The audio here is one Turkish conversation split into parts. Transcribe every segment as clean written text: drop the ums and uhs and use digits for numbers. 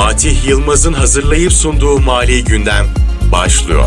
Fatih Yılmaz'ın hazırlayıp sunduğu Mali Gündem başlıyor.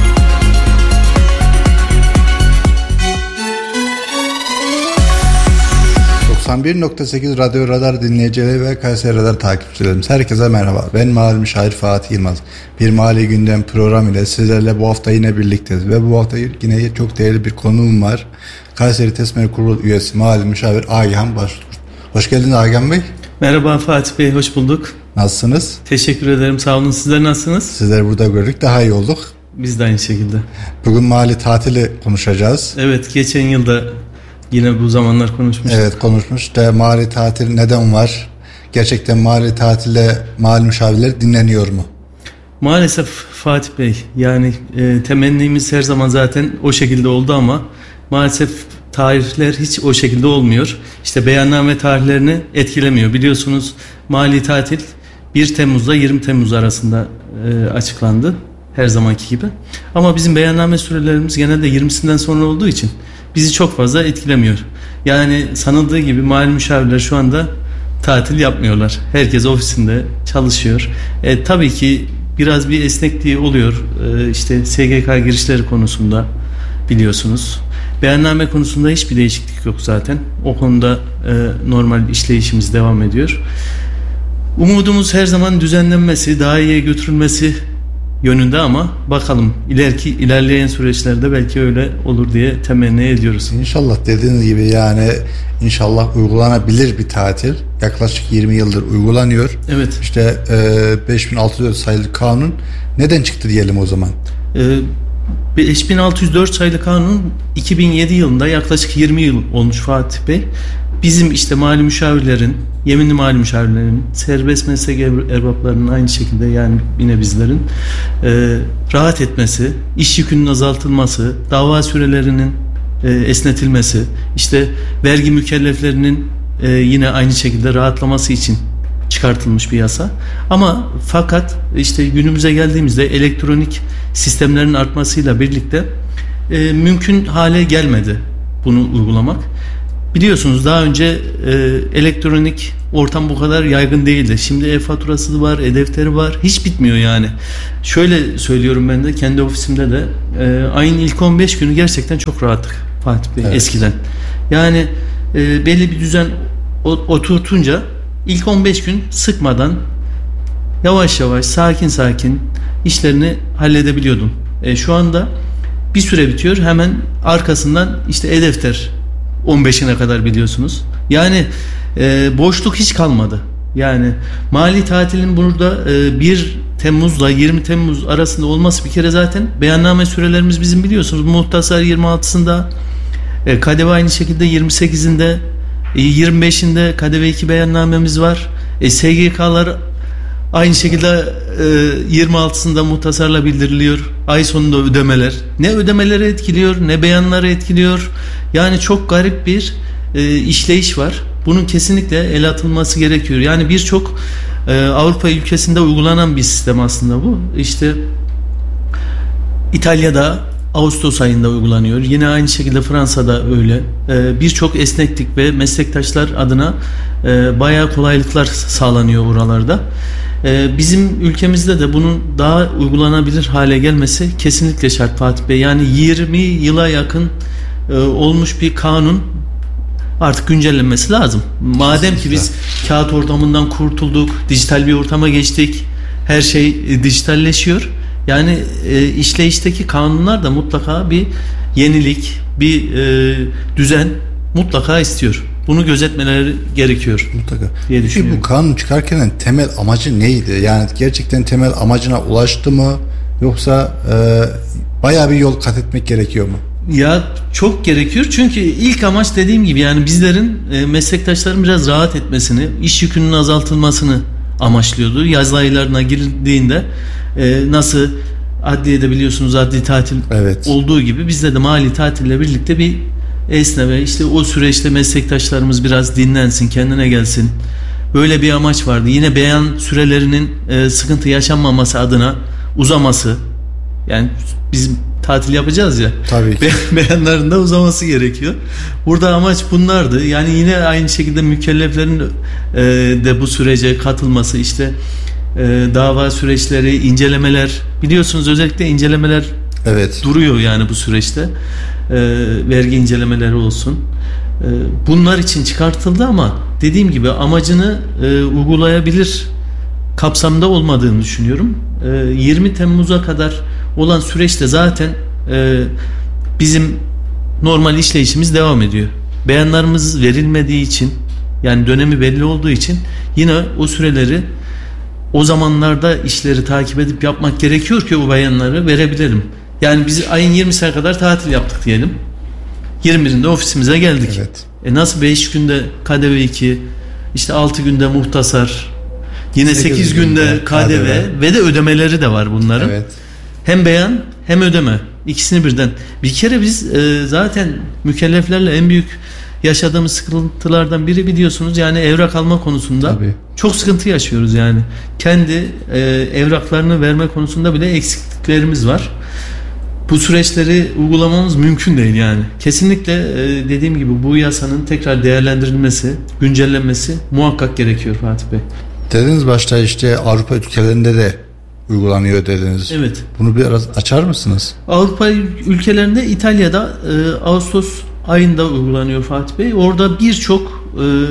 ...91.8 Radyo Radar dinleyicileri ve Kayseri Radar takipçilerimiz, herkese merhaba. Ben mali müşavir Fatih Yılmaz. Bir Mali Gündem programı ile sizlerle bu hafta yine birlikteyiz. Ve bu hafta yine çok değerli bir konuğum var. Kayseri Tesmer Kurulu üyesi mali müşavir Agah Baştur. Hoş geldiniz Agah Bey. Merhaba Fatih Bey, hoş bulduk. Nasılsınız? Teşekkür ederim, sağ olun. Sizler nasılsınız? Sizleri burada gördük, daha iyi olduk. Biz de aynı şekilde. Bugün mali tatili konuşacağız. Evet, geçen yılda yine bu zamanlar konuşmuştuk. Evet, konuşmuş. Mali tatil neden var? Gerçekten mali tatilde mali müşavirler dinleniyor mu? Maalesef Fatih Bey, yani temennimiz her zaman zaten o şekilde oldu ama maalesef tarihler hiç o şekilde olmuyor. İşte beyanname tarihlerini etkilemiyor. Biliyorsunuz mali tatil 1 Temmuz'da 20 Temmuz arasında açıklandı. Her zamanki gibi. Ama bizim beyanname sürelerimiz genelde 20'sinden sonra olduğu için bizi çok fazla etkilemiyor. Yani sanıldığı gibi mali müşavirler şu anda tatil yapmıyorlar. Herkes ofisinde çalışıyor. Tabii ki biraz bir esnekliği oluyor. İşte SGK girişleri konusunda biliyorsunuz. Beyanname konusunda hiçbir değişiklik yok zaten. O konuda normal işleyişimiz devam ediyor. Umudumuz her zaman düzenlenmesi, daha iyiye götürülmesi yönünde ama bakalım ilerleyen süreçlerde belki öyle olur diye temenni ediyoruz. İnşallah dediğiniz gibi, yani inşallah uygulanabilir bir tatil. Yaklaşık 20 yıldır uygulanıyor. Evet. İşte 5604 sayılı kanun neden çıktı diyelim o zaman? 5604 sayılı kanun 2007 yılında, yaklaşık 20 yıl olmuş Fatih Bey. Bizim işte mali müşavirlerin, yeminli mali müşavirlerin, serbest meslek erbaplarının aynı şekilde, yani yine bizlerin rahat etmesi, iş yükünün azaltılması, dava sürelerinin esnetilmesi, işte vergi mükelleflerinin yine aynı şekilde rahatlaması için çıkartılmış bir yasa. Ama fakat işte günümüze geldiğimizde elektronik sistemlerin artmasıyla birlikte mümkün hale gelmedi bunu uygulamak. Biliyorsunuz daha önce elektronik ortam bu kadar yaygın değildi. Şimdi e-faturası var, e-defteri var. Hiç bitmiyor yani. Şöyle söylüyorum, ben de kendi ofisimde de ayın ilk 15 günü gerçekten çok rahattık Fatih Bey, evet. Eskiden. Yani belli bir düzen oturtunca ilk 15 gün sıkmadan yavaş yavaş, sakin işlerini halledebiliyordum. Şu anda bir süre bitiyor, hemen arkasından işte e-defter 15'ine kadar, biliyorsunuz. Yani boşluk hiç kalmadı. Yani mali tatilin burada 1 Temmuz'la 20 Temmuz arasında olması bir kere zaten, beyanname sürelerimiz bizim biliyorsunuz muhtasar 26'sında, KDV aynı şekilde 28'inde, 25'inde KDV 2 beyannamemiz var. SGK'lar aynı şekilde 26'sında muhtasarla bildiriliyor. Ay sonunda ödemeler. Ne ödemeleri etkiliyor, ne beyanları etkiliyor. Yani çok garip bir işleyiş var. Bunun kesinlikle el atılması gerekiyor. Yani birçok Avrupa ülkesinde uygulanan bir sistem aslında bu. İşte İtalya'da Ağustos ayında uygulanıyor. Yine aynı şekilde Fransa'da öyle. Birçok esneklik ve meslektaşlar adına bayağı kolaylıklar sağlanıyor buralarda. Bizim ülkemizde de bunun daha uygulanabilir hale gelmesi kesinlikle şart Fatih Bey. Yani 20 yıla yakın olmuş bir kanun artık güncellenmesi lazım. Madem ki biz kağıt ortamından kurtulduk, dijital bir ortama geçtik, her şey dijitalleşiyor. Yani işleyişteki kanunlar da mutlaka bir yenilik, bir düzen mutlaka istiyor. Bunu gözetmeleri gerekiyor. Mutlaka. Diye düşünüyorum. Peki bu kanun çıkarken temel amacı neydi? Yani gerçekten temel amacına ulaştı mı? Yoksa bayağı bir yol kat etmek gerekiyor mu? Ya çok gerekiyor, çünkü ilk amaç dediğim gibi, yani bizlerin meslektaşların biraz rahat etmesini, iş yükünün azaltılmasını amaçlıyordu. Yaz aylarına girildiğinde nasıl adliyede biliyorsunuz adli tatil, evet, olduğu gibi bizde de mali tatille birlikte bir esneme, işte o süreçte meslektaşlarımız biraz dinlensin, kendine gelsin. Böyle bir amaç vardı. Yine beyan sürelerinin sıkıntı yaşanmaması adına uzaması. Yani bizim tatil yapacağız ya. Tabii ki. Beyanların da uzaması gerekiyor. Burada amaç bunlardı. Yani yine aynı şekilde mükelleflerin de bu sürece katılması, işte dava süreçleri, incelemeler, biliyorsunuz özellikle incelemeler duruyor yani bu süreçte. Vergi incelemeleri olsun. Bunlar için çıkartıldı ama dediğim gibi amacını uygulayabilir kapsamda olmadığını düşünüyorum. 20 Temmuz'a kadar olan süreçte zaten bizim normal işleyişimiz devam ediyor. Beyanlarımız verilmediği için, yani dönemi belli olduğu için yine o süreleri, o zamanlarda işleri takip edip yapmak gerekiyor ki o beyanları verebilelim. Yani biz ayın 20'sine kadar tatil yaptık diyelim. 21'inde ofisimize geldik. Evet. Nasıl 5 günde KDV 2, işte 6 günde muhtasar, yine 8 günde KDV ve de ödemeleri de var bunların. Evet. Hem beyan hem ödeme. İkisini birden. Bir kere biz zaten mükelleflerle en büyük yaşadığımız sıkıntılardan biri biliyorsunuz, yani evrak alma konusunda çok sıkıntı yaşıyoruz yani. Kendi evraklarını verme konusunda bile eksikliklerimiz var. Bu süreçleri uygulamamız mümkün değil yani. Kesinlikle dediğim gibi bu yasanın tekrar değerlendirilmesi, güncellenmesi muhakkak gerekiyor Fatih Bey. Dediniz başta işte Avrupa ülkelerinde de uygulanıyor dediniz. Evet. Bunu biraz açar mısınız? Avrupa ülkelerinde, İtalya'da Ağustos ayında uygulanıyor Fatih Bey. Orada birçok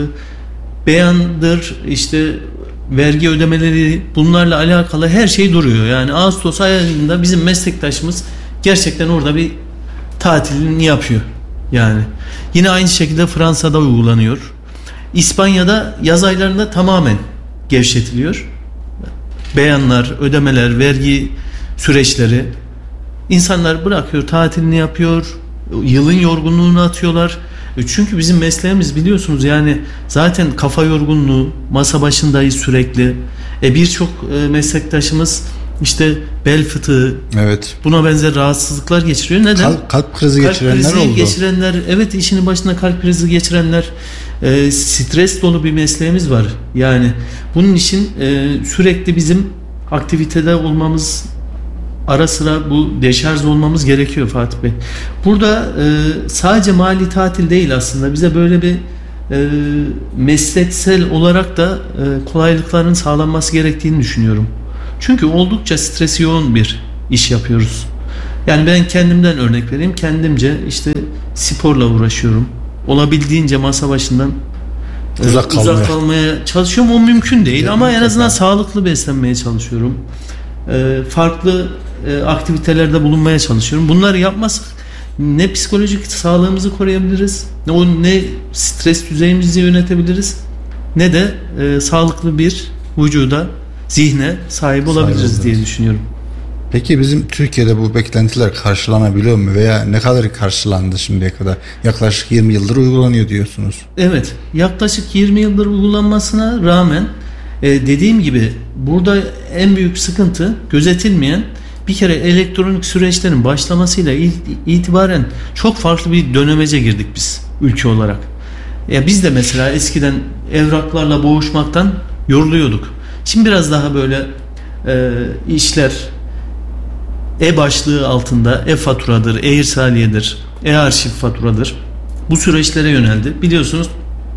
beyandır, işte vergi ödemeleri, bunlarla alakalı her şey duruyor. Yani Ağustos ayında bizim meslektaşımız gerçekten orada bir tatilini yapıyor. Yani yine aynı şekilde Fransa'da uygulanıyor. İspanya'da yaz aylarında tamamen gevşetiliyor. Beyanlar, ödemeler, vergi süreçleri. İnsanlar bırakıyor, tatilini yapıyor, yılın yorgunluğunu atıyorlar. Çünkü bizim mesleğimiz biliyorsunuz yani zaten kafa yorgunluğu, masa başındayız sürekli. Birçok meslektaşımız işte bel fıtığı, buna benzer rahatsızlıklar geçiriyor. Neden? Kalp krizi geçirenler oldu. Evet, işinin başında kalp krizi geçirenler. Stres dolu bir mesleğimiz var. Yani bunun için sürekli bizim aktivitede olmamız, ara sıra bu deşarj olmamız gerekiyor Fatih Bey. Burada sadece mali tatil değil aslında. Bize böyle bir mesleksel olarak da kolaylıkların sağlanması gerektiğini düşünüyorum. Çünkü oldukça stresi yoğun bir iş yapıyoruz. Yani ben kendimden örnek vereyim. Kendimce işte sporla uğraşıyorum. Olabildiğince masa başından uzak kalmaya çalışıyorum. O mümkün değil ama en azından sağlıklı beslenmeye çalışıyorum. Farklı aktivitelerde bulunmaya çalışıyorum. Bunları yapmazsak ne psikolojik sağlığımızı koruyabiliriz, ne stres düzeyimizi yönetebiliriz, ne de sağlıklı bir vücuda, zihne sahip olabiliriz diye düşünüyorum. Peki bizim Türkiye'de bu beklentiler karşılanabiliyor mu veya ne kadar karşılandı şimdiye kadar? Yaklaşık 20 yıldır uygulanıyor diyorsunuz. Evet, yaklaşık 20 yıldır uygulanmasına rağmen dediğim gibi burada en büyük sıkıntı gözetilmeyen, bir kere elektronik süreçlerin başlamasıyla itibaren çok farklı bir dönemece girdik biz ülke olarak. Ya biz de mesela eskiden evraklarla boğuşmaktan yoruluyorduk. Şimdi biraz daha böyle işler e-başlığı altında, e-faturadır, e-irsaliyedir, e-arşiv faturadır. Bu süreçlere yöneldi. Biliyorsunuz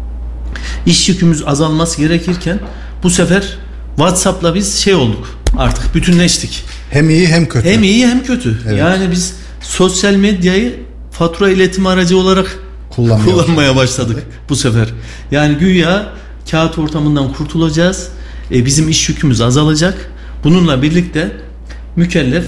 iş yükümüz azalması gerekirken bu sefer WhatsApp'la biz olduk. Artık bütünleştik. Hem iyi hem kötü. Hem iyi hem kötü. Evet. Yani biz sosyal medyayı fatura iletimi aracı olarak kullanmaya başladık bu sefer. Yani güya kağıt ortamından kurtulacağız. Bizim iş yükümüz azalacak. Bununla birlikte mükellef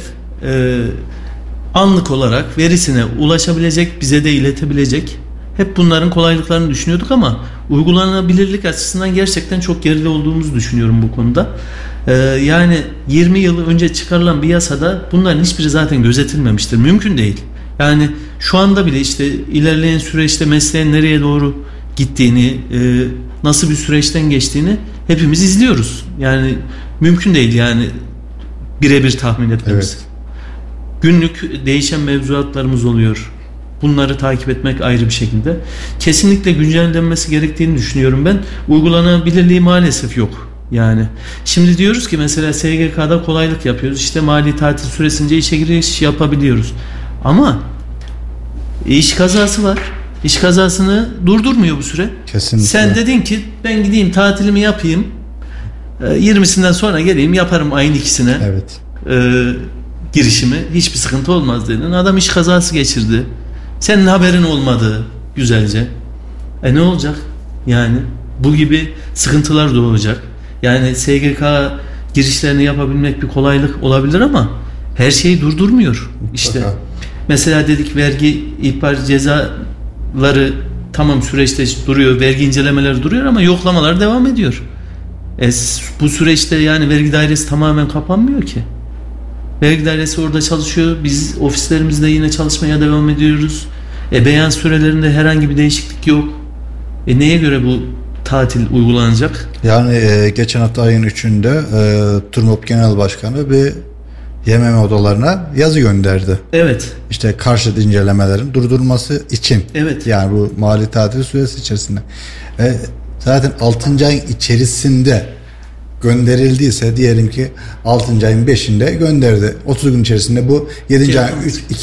anlık olarak verisine ulaşabilecek, bize de iletebilecek. Hep bunların kolaylıklarını düşünüyorduk ama uygulanabilirlik açısından gerçekten çok geride olduğumuzu düşünüyorum bu konuda. Yani 20 yıl önce çıkarılan bir yasada bunların hiçbiri zaten gözetilmemiştir. Mümkün değil. Yani şu anda bile işte ilerleyen süreçte mesleğin nereye doğru gittiğini, nasıl bir süreçten geçtiğini hepimiz izliyoruz. Yani mümkün değil yani birebir tahmin etmemiz. Evet. Günlük değişen mevzuatlarımız oluyor. Bunları takip etmek ayrı bir şekilde. Kesinlikle güncellenmesi gerektiğini düşünüyorum ben. Uygulanabilirliği maalesef yok. Yani şimdi diyoruz ki mesela SGK'da kolaylık yapıyoruz. İşte mali tatil süresince işe giriş yapabiliyoruz. Ama iş kazası var. İş kazasını durdurmuyor bu süre. Kesinlikle. Sen dedin ki ben gideyim tatilimi yapayım. 20'sinden sonra geleyim yaparım ayın ikisine. Evet. Girişimi, hiçbir sıkıntı olmaz dedin. Adam iş kazası geçirdi. Senin haberin olmadı güzelce. Ne olacak? Yani bu gibi sıkıntılar doğacak. Yani SGK girişlerini yapabilmek bir kolaylık olabilir ama her şeyi durdurmuyor. İşte mesela dedik vergi ihbar cezaları tamam süreçte duruyor, vergi incelemeleri duruyor ama yoklamalar devam ediyor. Bu süreçte yani vergi dairesi tamamen kapanmıyor ki. Vergi dairesi orada çalışıyor. Biz ofislerimizde yine çalışmaya devam ediyoruz. Beyan sürelerinde herhangi bir değişiklik yok. Neye göre bu tatil uygulanacak? Yani geçen hafta ayın 3'ünde TÜRMOP Genel Başkanı bir YMM odalarına yazı gönderdi. Evet. İşte karşıt incelemelerin durdurulması için. Evet. Yani bu mali tatil süresi içerisinde. Zaten 6. ayın içerisinde gönderildiyse diyelim ki 6. ayın 5'inde gönderdi. 30 gün içerisinde bu 7. ayın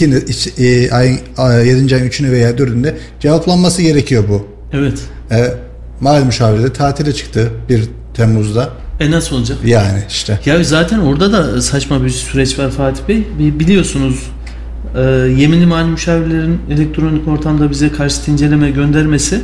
3'ünü veya 4'ünde cevaplanması gerekiyor bu. Evet. Mali müşavir de tatile çıktı 1 Temmuz'da. Nasıl olacak? Yani işte. Ya zaten orada da saçma bir süreç var Fatih Bey. Biliyorsunuz yeminli mali müşavirlerin elektronik ortamda bize karşıt inceleme göndermesi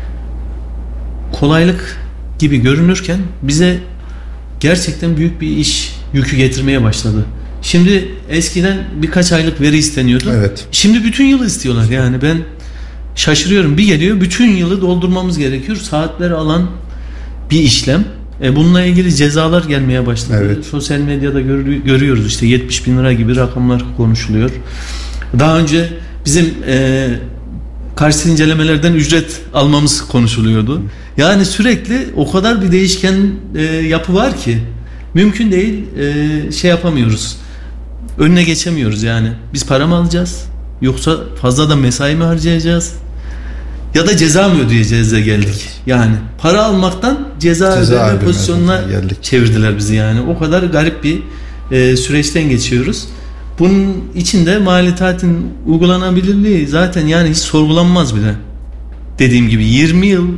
kolaylık gibi görünürken bize gerçekten büyük bir iş yükü getirmeye başladı. Şimdi eskiden birkaç aylık veri isteniyordu. Evet. Şimdi bütün yılı istiyorlar. Yani ben şaşırıyorum. Bir geliyor bütün yılı doldurmamız gerekiyor. Saatleri alan bir işlem. Bununla ilgili cezalar gelmeye başladı. Evet. Sosyal medyada görüyoruz işte 70 bin lira gibi rakamlar konuşuluyor. Daha önce bizim karşıt incelemelerden ücret almamız konuşuluyordu. Yani sürekli o kadar bir değişken yapı var ki mümkün değil, şey yapamıyoruz. Önüne geçemiyoruz yani. Biz para mı alacağız? Yoksa fazla da mesai mi harcayacağız? Ya da ceza mı ödeyeceğiz de geldik. Evet. Yani para almaktan ceza ödeme pozisyonuna çevirdiler bizi yani. O kadar garip bir süreçten geçiyoruz. Bunun içinde mali tatilin uygulanabilirliği zaten yani hiç sorgulanmaz bile. Dediğim gibi 20 yıl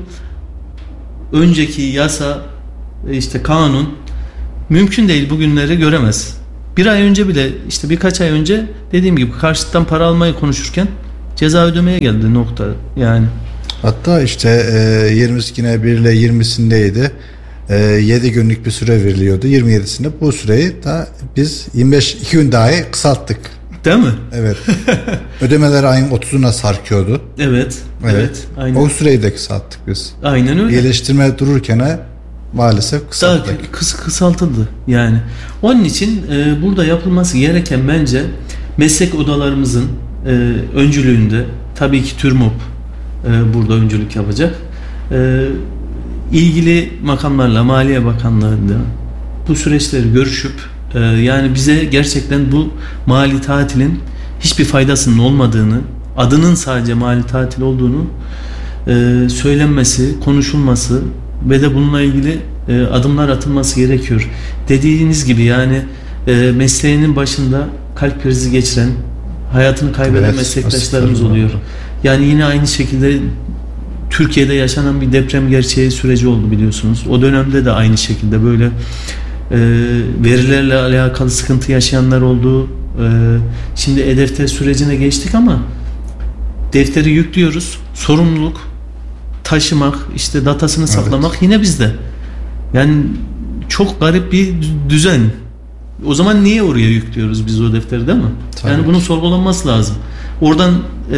önceki yasa, işte kanun mümkün değil, bugünleri göremez. Bir ay önce bile, işte birkaç ay önce dediğim gibi karşıdan para almayı konuşurken ceza ödemeye geldi nokta yani. Hatta işte 22'sine 1 ile 20'sindeydi. 7 günlük bir süre veriliyordu. 27'sinde bu süreyi da biz 25 gün dahi kısalttık. Değil mi? Evet. Ödemeler ayın 30'una sarkıyordu. Evet. Aynen. O süreyi de kısalttık biz. Aynen öyle. İyileştirme dururken maalesef kısalttık. Daha kısaltıldı yani. Onun için burada yapılması gereken bence meslek odalarımızın öncülüğünde, tabii ki TÜRMOP burada öncülük yapacak. İlgili makamlarla, Maliye Bakanlığı'nda bu süreçleri görüşüp yani bize gerçekten bu mali tatilin hiçbir faydasının olmadığını, adının sadece mali tatil olduğunu söylenmesi, konuşulması ve de bununla ilgili adımlar atılması gerekiyor. Dediğiniz gibi yani mesleğinin başında kalp krizi geçiren, hayatını kaybeden meslektaşlarımız oluyor. Yani yine aynı şekilde Türkiye'de yaşanan bir deprem gerçeği süreci oldu biliyorsunuz. O dönemde de aynı şekilde böyle verilerle alakalı sıkıntı yaşayanlar oldu. Şimdi e-defter sürecine geçtik ama defteri yüklüyoruz. Sorumluluk taşımak, işte datasını saklamak yine bizde. Yani çok garip bir düzen. O zaman niye oraya yüklüyoruz biz o defteri, değil mi? Tabii. Yani bunun sorgulanması lazım. Oradan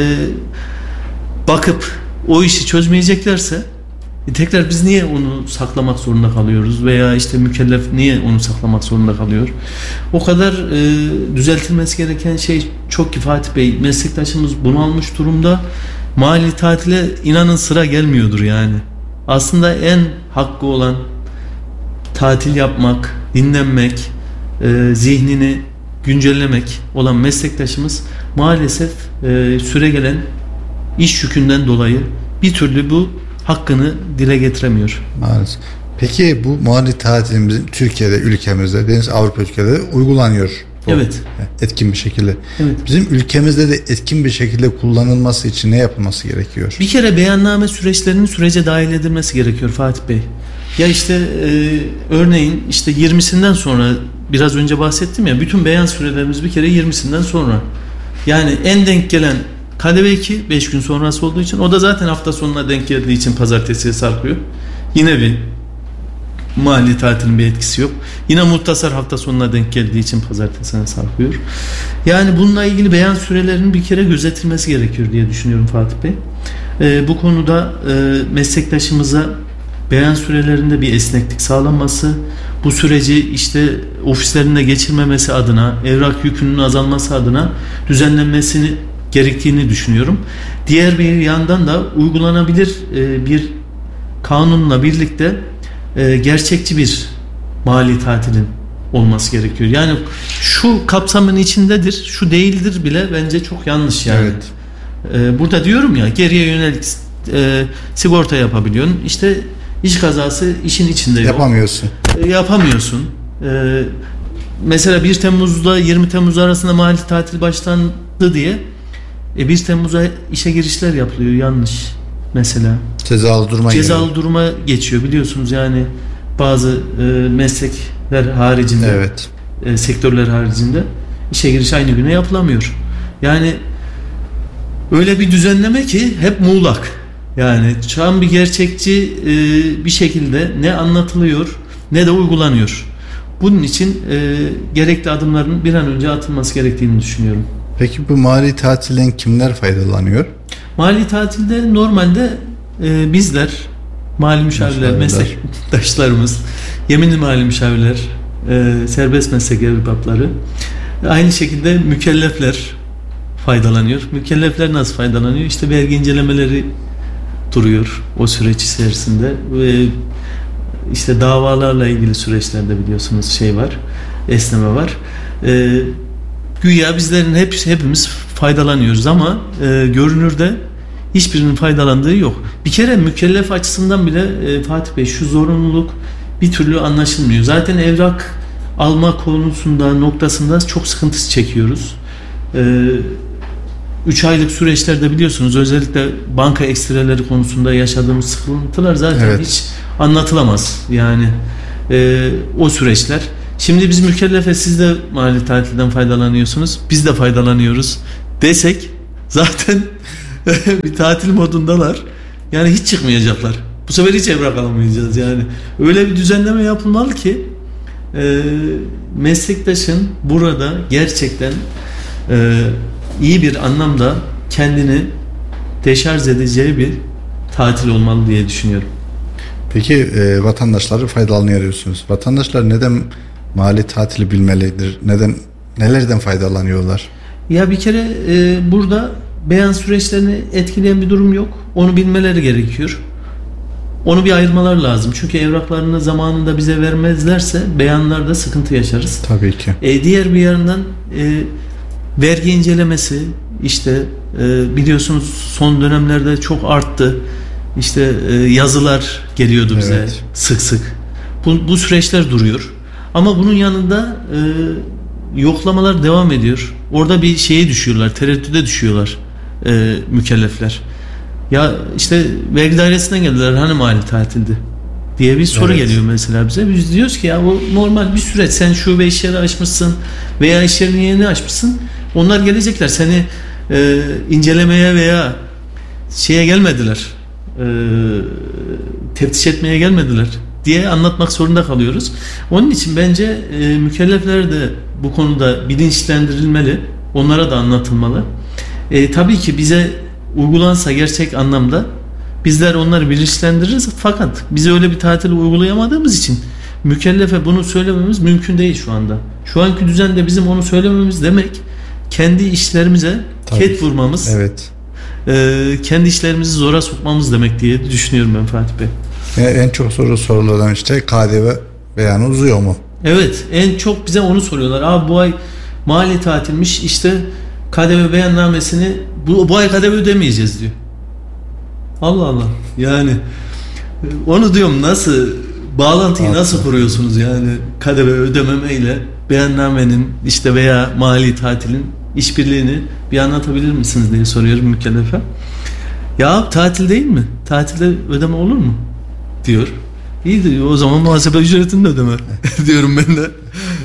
bakıp o işi çözmeyeceklerse tekrar biz niye onu saklamak zorunda kalıyoruz veya işte mükellef niye onu saklamak zorunda kalıyor? O kadar düzeltilmesi gereken şey çok ki Fatih Bey, meslektaşımız bunalmış durumda. Mali tatile inanın sıra gelmiyordur yani. Aslında en hakkı olan tatil yapmak, dinlenmek, zihnini güncellemek olan meslektaşımız maalesef süregelen iş yükünden dolayı bir türlü bu hakkını dile getiremiyor. Maalesef. Peki bu mali tatilin Türkiye'de, ülkemizde, Avrupa ülkelerinde uygulanıyor. Evet. Etkin bir şekilde. Evet. Bizim ülkemizde de etkin bir şekilde kullanılması için ne yapılması gerekiyor? Bir kere beyanname süreçlerinin sürece dahil edilmesi gerekiyor Fatih Bey. Ya işte örneğin işte 20'sinden sonra biraz önce bahsettim ya, bütün beyan sürelerimiz bir kere 20'sinden sonra. Yani en denk gelen KDV 2 5 gün sonrası olduğu için, o da zaten hafta sonuna denk geldiği için pazartesiye sarkıyor. Yine bir mali tatilin bir etkisi yok. Yine muhtasar hafta sonuna denk geldiği için pazartesine sarkıyor. Yani bununla ilgili beyan sürelerinin bir kere gözetilmesi gerekiyor diye düşünüyorum Fatih Bey. Bu konuda meslektaşımıza beyan sürelerinde bir esneklik sağlanması, bu süreci işte ofislerinde geçirmemesi adına, evrak yükünün azalması adına düzenlenmesini gerektiğini düşünüyorum. Diğer bir yandan da uygulanabilir bir kanunla birlikte gerçekçi bir mali tatilin olması gerekiyor. Yani şu kapsamın içindedir, şu değildir bile bence çok yanlış yani. Evet. Burada diyorum ya, geriye yönelik sigorta yapabiliyorsun. İşte iş kazası işin içinde yok. Yapamıyorsun. Mesela 1 Temmuz'da 20 Temmuz arasında mali tatil başlandı diye 1 Temmuz'a işe girişler yapılıyor, yanlış mesela. Cezalı duruma geçiyor biliyorsunuz yani, bazı meslekler haricinde, evet. Sektörler haricinde işe giriş aynı güne yapılamıyor. Yani öyle bir düzenleme ki hep muğlak. Yani tam bir gerçekçi bir şekilde ne anlatılıyor ne de uygulanıyor. Bunun için gerekli adımların bir an önce atılması gerektiğini düşünüyorum. Peki bu mali tatilden kimler faydalanıyor? Mali tatilde normalde bizler, mali müşavirler, meslektaşlarımız, yeminli mali müşavirler, serbest meslek erbapları, aynı şekilde mükellefler faydalanıyor. Mükellefler nasıl faydalanıyor? İşte vergi incelemeleri duruyor o süreç içerisinde ve işte davalarla ilgili süreçlerde biliyorsunuz esneme var. Güya bizlerin hepimiz faydalanıyoruz ama görünürde hiçbirinin faydalandığı yok. Bir kere mükellef açısından bile Fatih Bey, şu zorunluluk bir türlü anlaşılmıyor. Zaten evrak alma noktasında çok sıkıntı çekiyoruz. 3 aylık süreçlerde biliyorsunuz, özellikle banka ekstreleri konusunda yaşadığımız sıkıntılar zaten hiç anlatılamaz. Yani o süreçler. Şimdi biz mükellefe, siz de mali tatilden faydalanıyorsunuz, biz de faydalanıyoruz desek zaten bir tatil modundalar. Yani hiç çıkmayacaklar. Bu sefer hiç evrak alamayacağız yani. Öyle bir düzenleme yapılmalı ki meslektaşın burada gerçekten iyi bir anlamda kendini deşarj edeceği bir tatil olmalı diye düşünüyorum. Peki vatandaşları faydalanıyor diyorsunuz. Vatandaşlar neden mali tatili bilmelidir? Nelerden faydalanıyorlar? Ya bir kere burada beyan süreçlerini etkileyen bir durum yok. Onu bilmeleri gerekiyor. Onu bir ayırmalar lazım. Çünkü evraklarını zamanında bize vermezlerse beyanlarda sıkıntı yaşarız. Tabii ki. Diğer bir yandan vergi incelemesi işte biliyorsunuz son dönemlerde çok arttı. İşte yazılar geliyordu bize sık sık. Bu süreçler duruyor. Ama bunun yanında yoklamalar devam ediyor. Orada bir şeye düşüyorlar, tereddüde düşüyorlar mükellefler. Ya işte vergi dairesinden geldiler, hani mali tatildi diye bir soru geliyor mesela bize. Biz diyoruz ki ya bu normal bir süreç. Sen şube iş yeri açmışsın veya iş yerini yeni açmışsın. Onlar gelecekler. Seni incelemeye veya şeye gelmediler. Teftiş etmeye gelmediler diye anlatmak zorunda kalıyoruz. Onun için bence mükellefler de bu konuda bilinçlendirilmeli. Onlara da anlatılmalı. Tabii ki bize uygulansa gerçek anlamda bizler onları bilinçlendiririz. Fakat bize öyle bir tatil uygulayamadığımız için mükellefe bunu söylememiz mümkün değil şu anda. Şu anki düzende bizim onu söylememiz demek kendi işlerimize ket vurmamız, kendi işlerimizi zora sokmamız demek diye düşünüyorum ben Fatih Bey. En çok sorulan işte KDV beyanı uzuyor mu? Evet, en çok bize onu soruyorlar. Abi bu ay mali tatilmiş, işte KDV beyannamesini bu ay KDV ödemeyeceğiz diyor. Allah Allah. Yani onu diyorum, nasıl bağlantıyı nasıl kuruyorsunuz yani KDV ödememeyle beyannamenin işte veya mali tatilin işbirliğini bir anlatabilir misiniz diye soruyorum mükellefe. Ya tatil değil mi? Tatilde ödeme olur mu? Diyor. İyi o zaman muhasebe ücretini de ödeme diyorum ben de.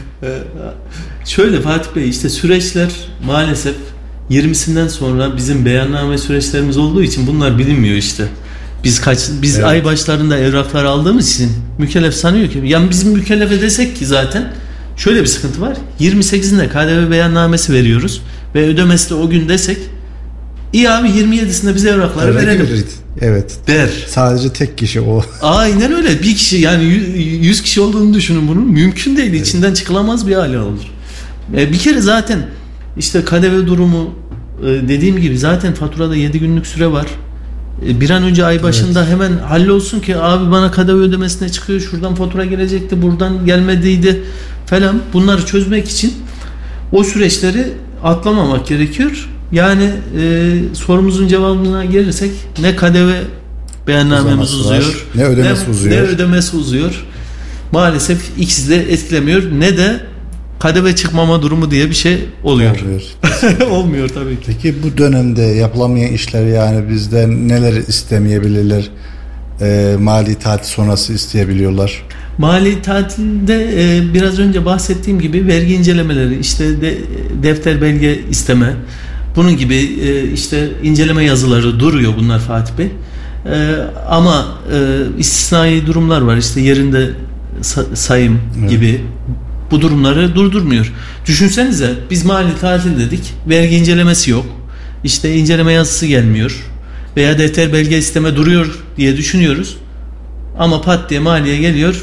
Şöyle Fatih Bey, işte süreçler maalesef 20'sinden sonra bizim beyanname süreçlerimiz olduğu için bunlar bilinmiyor işte. Biz Evet. ay başlarında evraklar aldığımız için mükellef sanıyor ki, yani bizim mükellefe desek ki zaten şöyle bir sıkıntı var. 28'inde KDV beyannamesi veriyoruz ve ödemesi de o gün desek, iyi abi 27'sinde bize evrakları verelim Evet. der. Sadece tek kişi o. Aynen öyle. Bir kişi, yani 100 kişi olduğunu düşünün bunun. Mümkün değil. İçinden çıkılamaz bir hale olur. Bir kere zaten işte KDV durumu, dediğim gibi zaten faturada 7 günlük süre var. Bir an önce ay başında hemen hallolsun ki abi bana KDV ödemesine çıkıyor. Şuradan fatura gelecekti. Buradan gelmediydi falan. Bunları çözmek için o süreçleri atlamamak gerekiyor. Yani sorumuzun cevabına gelirsek, ne KDV beyannamemiz uzuyor, ne ödemesi uzuyor. Ne ödemesi uzuyor. Maalesef ikisi de etkilemiyor. Ne de KDV çıkmama durumu diye bir şey oluyor. Olmuyor tabii ki. Peki bu dönemde yapılamayan işler, yani bizden neler istemeyebilirler? Mali tatil sonrası isteyebiliyorlar. Mali tatilde biraz önce bahsettiğim gibi vergi incelemeleri, işte defter belge isteme, bunun gibi işte inceleme yazıları duruyor bunlar Fatih Bey. Ama istisnai durumlar var, işte yerinde sayım gibi, bu durumları durdurmuyor. Düşünsenize, biz mali tatil dedik, vergi incelemesi yok, işte inceleme yazısı gelmiyor veya defter belge isteme duruyor diye düşünüyoruz. Ama pat diye maliye geliyor,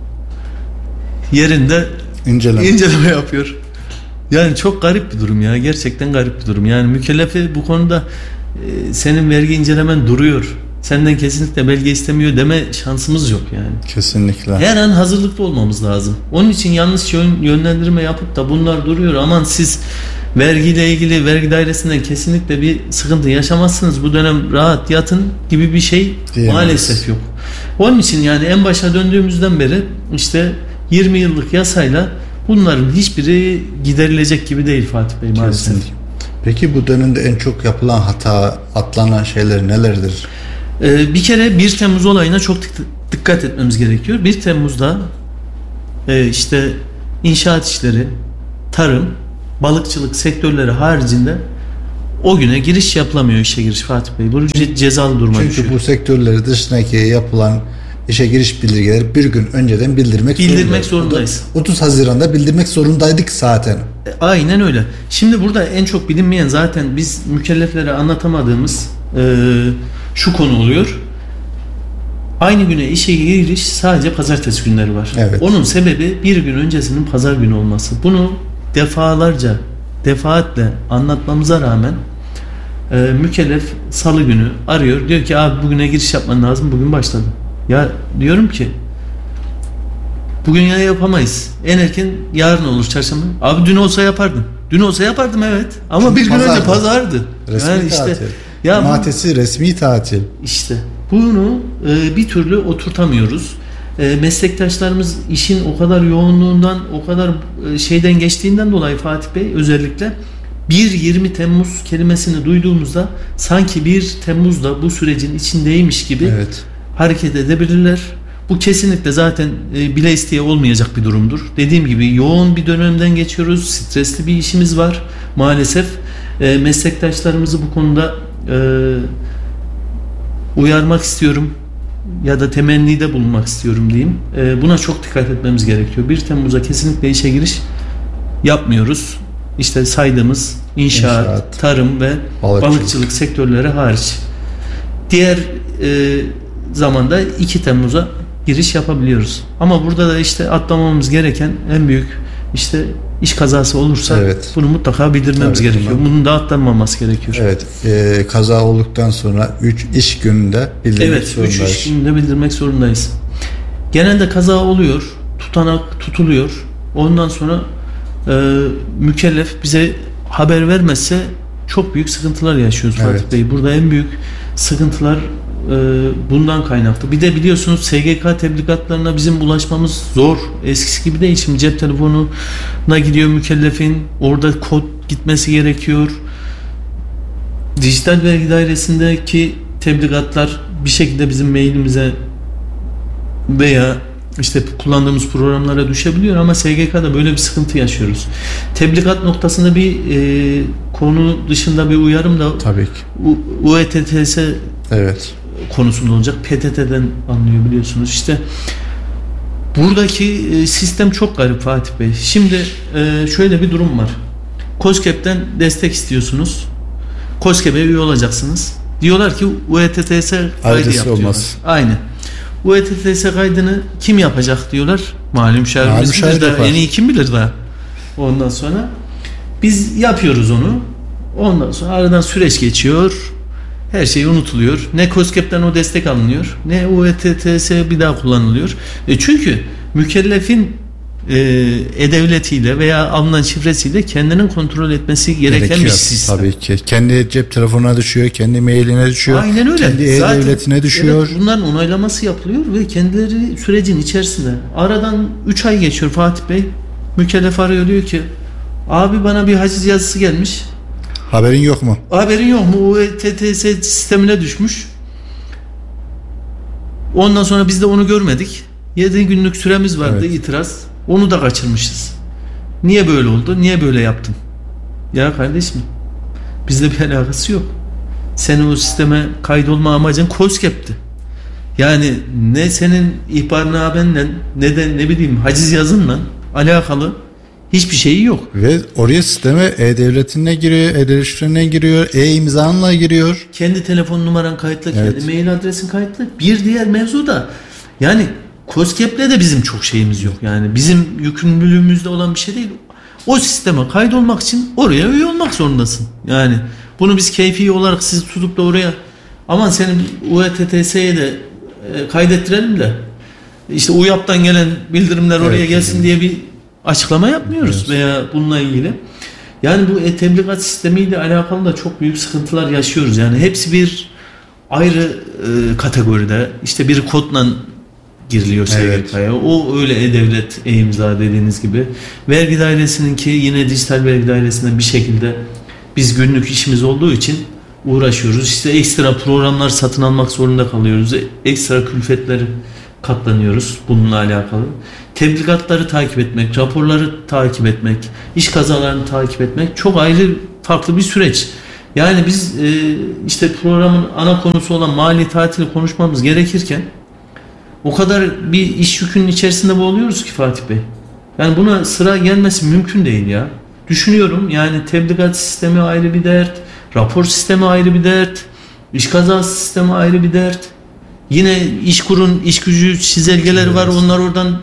yerinde inceleme yapıyor. Yani çok garip bir durum ya. Gerçekten garip bir durum. Yani mükellefe bu konuda senin vergi incelemen duruyor, senden kesinlikle belge istemiyor deme şansımız yok yani. Kesinlikle. Her an hazırlıklı olmamız lazım. Onun için yanlış yönlendirme yapıp da bunlar duruyor, aman siz vergiyle ilgili vergi dairesinden kesinlikle bir sıkıntı yaşamazsınız, bu dönem rahat yatın gibi bir şey diyemeyiz. Maalesef yok. Onun için yani en başa döndüğümüzden beri işte 20 yıllık yasayla bunların hiçbiri giderilecek gibi değil Fatih Bey maalesef. Kesinlikle. Peki bu dönemde en çok yapılan hata, atlanan şeyler nelerdir? Bir kere 1 Temmuz olayına çok dikkat etmemiz gerekiyor. 1 Temmuz'da işte inşaat işleri, tarım, balıkçılık sektörleri haricinde o güne giriş yapılamıyor, işe giriş Fatih Bey. Bu cezalı duruma düşüyor. Çünkü bu sektörleri dışındaki yapılan işe giriş bildirgeleri bir gün önceden bildirmek zorundayız. 30 Haziran'da bildirmek zorundaydık zaten. Aynen öyle. Şimdi burada en çok bilinmeyen, zaten biz mükelleflere anlatamadığımız şu konu oluyor. Aynı güne işe giriş sadece pazartesi günleri var. Evet. Onun sebebi bir gün öncesinin pazar günü olması. Bunu defaatle anlatmamıza rağmen mükellef salı günü arıyor. Diyor ki abi bugüne giriş yapman lazım. Bugün başladı. Ya diyorum ki bugün ya yapamayız. En erken yarın olur, çarşamba. Abi dün olsa yapardım. Dün olsa yapardım evet. Ama çünkü bir gün önce pazardı. Resmi yani tatil. işte ya Cumartesi resmi tatil. İşte bunu bir türlü oturtamıyoruz. Meslektaşlarımız işin o kadar yoğunluğundan, o kadar şeyden geçtiğinden dolayı Fatih Bey, özellikle 1-20 Temmuz kelimesini duyduğumuzda sanki 1 Temmuz'da bu sürecin içindeymiş gibi hareket edebilirler. Bu kesinlikle zaten bile isteye olmayacak bir durumdur. Dediğim gibi yoğun bir dönemden geçiyoruz. Stresli bir işimiz var maalesef. Meslektaşlarımızı bu konuda uyarmak istiyorum ya da temennide bulunmak istiyorum diyeyim. Buna çok dikkat etmemiz gerekiyor. 1 Temmuz'a kesinlikle işe giriş yapmıyoruz. İşte saydığımız inşaat, tarım ve balıkçılık sektörleri hariç. Diğer zamanda 2 Temmuz'a giriş yapabiliyoruz. Ama burada da işte atlamamız gereken en büyük işte iş kazası olursa bunu mutlaka bildirmemiz gerekiyor. Bunun da atlanmaması gerekiyor. Evet. Kaza olduktan sonra 3 iş gününde bildirmek zorundayız. 3 iş gününde bildirmek zorundayız. Genelde kaza oluyor. Tutanak tutuluyor. Ondan sonra mükellef bize haber vermezse çok büyük sıkıntılar yaşıyoruz Fatih Bey. Burada en büyük sıkıntılar bundan kaynaklı. Bir de biliyorsunuz SGK tebligatlarına bizim ulaşmamız zor. Eskisi gibi değil. Şimdi cep telefonuna gidiyor mükellefin. Orada kod gitmesi gerekiyor. Dijital vergi dairesindeki tebligatlar bir şekilde bizim mailimize veya işte kullandığımız programlara düşebiliyor ama SGK'da böyle bir sıkıntı yaşıyoruz. Tebligat noktasında bir konu dışında bir uyarım da tabii ki. UETTS Evet. konusunda olacak. PTT'den anlıyor biliyorsunuz. İşte buradaki sistem çok garip Fatih Bey. Şimdi şöyle bir durum var. KOSGEB'den destek istiyorsunuz. KOSGEB'e üye olacaksınız. Diyorlar ki UETTS kaydı yap diyorlar. Aynen. UETTS kaydını kim yapacak diyorlar. Mali müşavirimiz bilir daha. En iyi kim bilir daha. Ondan sonra biz yapıyoruz onu. Ondan sonra aradan süreç geçiyor. Her şey unutuluyor. Ne KOSGEB'den o destek alınıyor, ne UETTS bir daha kullanılıyor. Çünkü mükellefin e-devletiyle veya alınan şifresiyle kendinin kontrol etmesi gereken bir sistem. Tabii ki. Kendi cep telefonuna düşüyor, kendi mailine düşüyor. Aynen öyle. Kendi e-devletine düşüyor. Evet, bunların onaylaması yapılıyor ve kendileri sürecin içerisinde. Aradan 3 ay geçiyor Fatih Bey. Mükellef arıyor, diyor ki abi bana bir haciz yazısı gelmiş. Haberin yok mu? Haberin yok mu? UETTS sistemine düşmüş. Ondan sonra biz de onu görmedik. 7 günlük süremiz vardı, itiraz. Onu da kaçırmışız. Niye böyle oldu? Niye böyle yaptın? Ya kardeşim, bizde bir alakası yok. Senin o sisteme kaydolma amacın KOSGEB'ti. Yani ne senin ihbarnameyle ne de ne bileyim haciz yazınla alakalı hiçbir şeyi yok. Ve oraya sisteme e-devletinle giriyor, e-devlet şifrenle giriyor, e-imzanla giriyor. Kendi telefon numaran kayıtlı, kendi mail adresin kayıtlı. Bir diğer mevzu da yani KOSGEB'le de bizim çok şeyimiz yok. Yani bizim yükümlülüğümüzde olan bir şey değil. O sisteme kaydolmak için oraya üye olmak zorundasın. Yani bunu biz keyfi olarak sizi tutup da oraya aman senin UETTS'ye de kaydettirelim de işte UYAP'tan gelen bildirimler oraya gelsin diye bir açıklama yapmıyoruz veya bununla ilgili. Yani bu tebligat sistemiyle alakalı da çok büyük sıkıntılar yaşıyoruz. Yani hepsi bir ayrı kategoride. İşte bir kodla giriliyor SGK'ya. O öyle e-devlet, e-imza dediğiniz gibi. Vergi dairesininki yine dijital vergi dairesinden bir şekilde biz günlük işimiz olduğu için uğraşıyoruz. İşte ekstra programlar satın almak zorunda kalıyoruz. Ekstra külfetleri katlanıyoruz bununla alakalı. Tebligatları takip etmek, raporları takip etmek, iş kazalarını takip etmek çok ayrı farklı bir süreç. Yani biz işte programın ana konusu olan mali tatili konuşmamız gerekirken o kadar bir iş yükünün içerisinde boğuluyoruz ki Fatih Bey. Yani buna sıra gelmesi mümkün değil ya. Düşünüyorum yani tebligat sistemi ayrı bir dert, rapor sistemi ayrı bir dert, iş kazası sistemi ayrı bir dert. Yine İşkur'un iş gücü çizelgeleri var, onlar oradan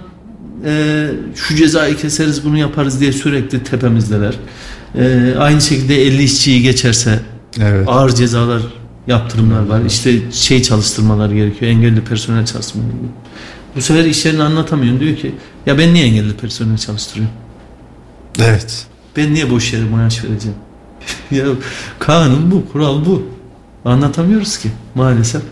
şu cezayı keseriz bunu yaparız diye sürekli tepemizdeler. Aynı şekilde 50 işçiyi geçerse ağır cezalar, yaptırımlar var. İşte çalıştırmalar gerekiyor. Engelli personel çalıştırmaları gerekiyor. Bu sefer iş yerini anlatamıyorsun. Diyor ki ya ben niye engelli personel çalıştırıyorum? Evet. Ben niye boş yere maaş vereceğim? Ya kanun bu, kural bu. Anlatamıyoruz ki maalesef.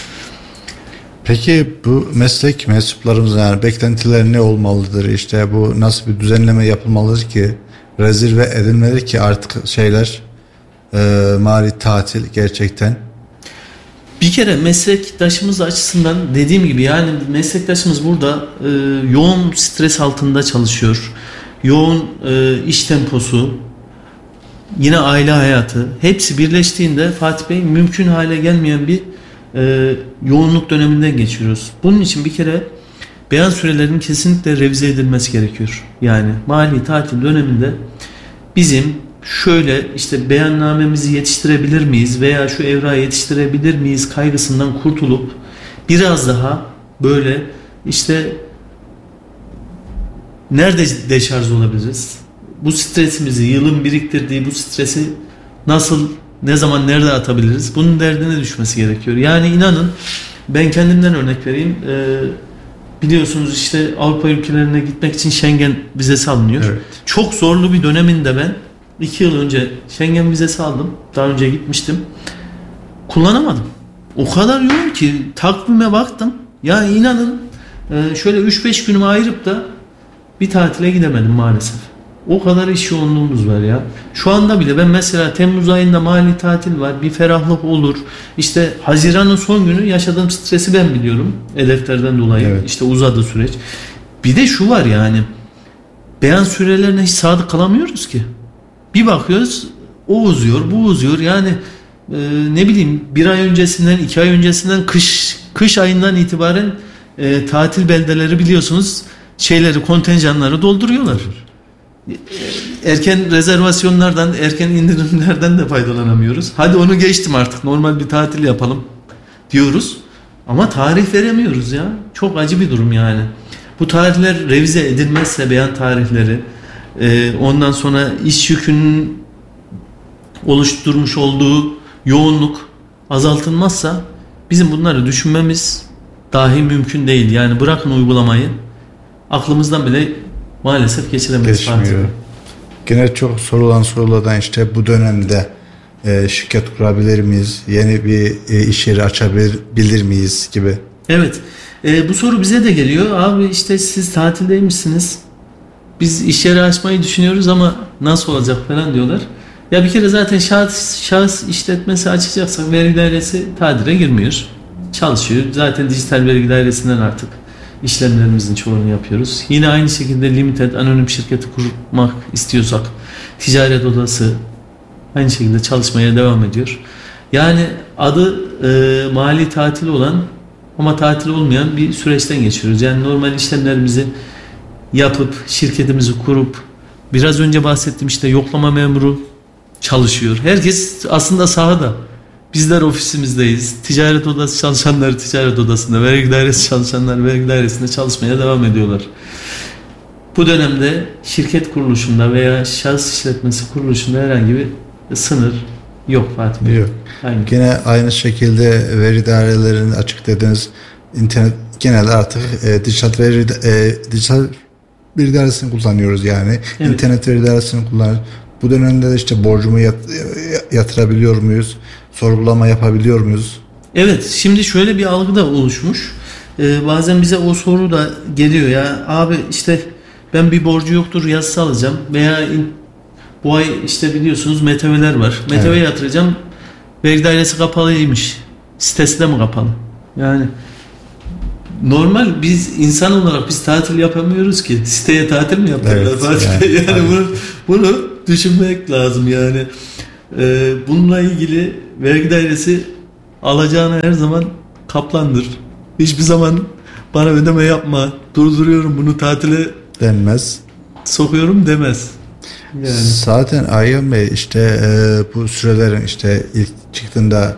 Peki bu meslek mensuplarımız yani beklentileri ne olmalıdır? İşte bu nasıl bir düzenleme yapılmalıdır ki rezerve edilmeli ki artık mali tatil gerçekten? Bir kere meslektaşımız açısından dediğim gibi yani meslektaşımız burada yoğun stres altında çalışıyor. Yoğun iş temposu, yine aile hayatı hepsi birleştiğinde Fatih Bey mümkün hale gelmeyen bir yoğunluk döneminden geçiyoruz. Bunun için bir kere beyan sürelerinin kesinlikle revize edilmesi gerekiyor. Yani mali tatil döneminde bizim şöyle işte beyannamemizi yetiştirebilir miyiz veya şu evrağı yetiştirebilir miyiz kaygısından kurtulup biraz daha böyle işte nerede deşarj olabiliriz? Bu stresimizi, yılın biriktirdiği bu stresi nasıl, ne zaman, nerede atabiliriz? Bunun derdine düşmesi gerekiyor. Yani inanın ben kendimden örnek vereyim. Biliyorsunuz işte Avrupa ülkelerine gitmek için Schengen vizesi alınıyor. Evet. Çok zorlu bir döneminde ben 2 yıl önce Schengen vizesi aldım. Daha önce gitmiştim. Kullanamadım. O kadar yoğun ki takvime baktım. Ya inanın şöyle 3-5 günümü ayırıp da bir tatile gidemedim maalesef. O kadar iş yoğunluğumuz var ya. Şu anda bile ben mesela Temmuz ayında mali tatil var. Bir ferahlık olur. İşte Haziran'ın son günü yaşadığım stresi ben biliyorum. Hedeflerden dolayı. Evet. İşte uzadı süreç. Bir de şu var yani. Beyan sürelerine hiç sadık kalamıyoruz ki. Bir bakıyoruz o uzuyor, bu uzuyor. Yani ne bileyim bir ay öncesinden, 2 ay öncesinden kış ayından itibaren tatil beldeleri biliyorsunuz kontenjanları dolduruyorlar. Erken rezervasyonlardan, erken indirimlerden de faydalanamıyoruz. Hadi onu geçtim artık. Normal bir tatil yapalım diyoruz. Ama tarih veremiyoruz ya. Çok acı bir durum yani. Bu tarihler revize edilmezse beyan tarihleri, ondan sonra iş yükünün oluşturmuş olduğu yoğunluk azaltılmazsa bizim bunları düşünmemiz dahi mümkün değil. Yani bırakın uygulamayı, aklımızdan bile maalesef geçiremeyiz. Geçmiyor. Gene çok sorulan sorulardan işte bu dönemde şirket kurabilir miyiz? Yeni bir iş yeri açabilir miyiz gibi. Evet. Bu soru bize de geliyor. Abi işte siz tatildeymişsiniz. Biz iş yeri açmayı düşünüyoruz ama nasıl olacak falan diyorlar. Ya bir kere zaten şahıs işletmesi açacaksak vergi dairesi tadire girmiyor. Çalışıyor. Zaten dijital vergi dairesinden artık işlemlerimizin çoğunu yapıyoruz. Yine aynı şekilde limited anonim şirketi kurmak istiyorsak ticaret odası aynı şekilde çalışmaya devam ediyor. Yani adı mali tatil olan ama tatil olmayan bir süreçten geçiyoruz. Yani normal işlemlerimizi yapıp şirketimizi kurup biraz önce bahsettiğim işte yoklama memuru çalışıyor. Herkes aslında sahada. Bizler ofisimizdeyiz. Ticaret odası çalışanları ticaret odasında, vergi dairesi çalışanlar vergi dairesinde çalışmaya devam ediyorlar. Bu dönemde şirket kuruluşunda veya şahıs işletmesi kuruluşunda herhangi bir sınır yok Fatih Bey. Yok. Aynen. Gene aynı şekilde veri dairelerinin açık dediğiniz internet genelde artık dijital veri dairesini kullanıyoruz yani. Evet. İnternet veri dairesini kullanıyoruz. Bu dönemde de işte borcumu yatırabiliyor muyuz? Sorgulama yapabiliyor muyuz? Evet, şimdi şöyle bir algı da oluşmuş. Bazen bize o soru da geliyor ya. Abi işte ben bir borcu yoktur yazısı alacağım veya bu ay işte biliyorsunuz MTV'ler var. MTV yatıracağım. Vergi dairesi kapalıymış. Sitesi de mi kapalı? Yani normal biz insan olarak biz tatil yapamıyoruz ki. Siteye tatil mi yapıyorlar? Evet, yani bunu düşünmek lazım yani. Bununla ilgili vergi dairesi alacağına her zaman kaplandır. Hiçbir zaman bana ödeme yapma, durduruyorum bunu tatile denmez. Sokuyorum demez. Yani. Zaten Ayhan Bey işte bu sürelerin işte ilk çıktığında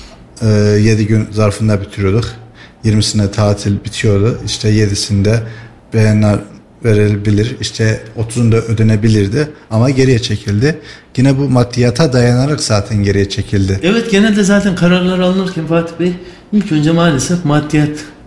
7 gün zarfında bitiriyorduk. 20'sinde tatil bitiyordu. İşte 7'sinde beyanlar verilebilir. İşte 30'unda ödenebilirdi ama geriye çekildi. Yine bu maddiyata dayanarak zaten geriye çekildi. Evet, genelde zaten kararlar alınırken Fatih Bey ilk önce maalesef maddiyat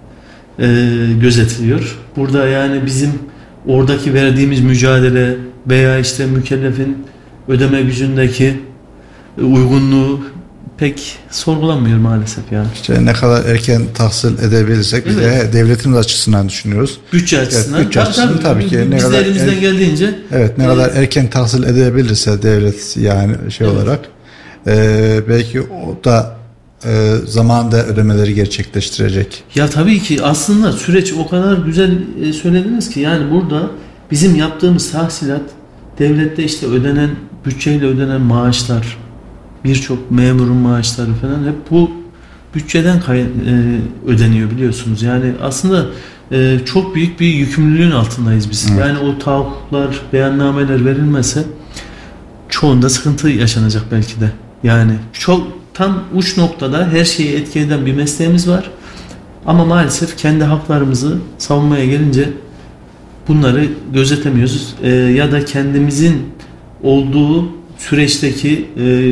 gözetiliyor. Burada yani bizim oradaki verdiğimiz mücadele veya işte mükellefin ödeme gücündeki uygunluğu pek sorgulanmıyor maalesef yani. İşte ne kadar erken tahsil edebilirsek biz de devletimiz açısından düşünüyoruz. Bütçe açısından. Evet, bütçe açısından tabii ki biz de elimizden geldiğince. Evet, ne kadar erken tahsil edebilirse devlet yani olarak belki o da zamanında ödemeleri gerçekleştirecek. Ya tabii ki aslında süreç o kadar güzel söylediniz ki yani burada bizim yaptığımız tahsilat devlette işte ödenen bütçeyle ödenen maaşlar, birçok memurun maaşları falan hep bu bütçeden ödeniyor biliyorsunuz. Yani aslında çok büyük bir yükümlülüğün altındayız biz. Evet. Yani o tahakkuklar, beyannameler verilmese çoğunda sıkıntı yaşanacak belki de. Yani çok tam uç noktada her şeyi etki eden bir mesleğimiz var. Ama maalesef kendi haklarımızı savunmaya gelince bunları gözetemiyoruz. Ya da kendimizin olduğu süreçteki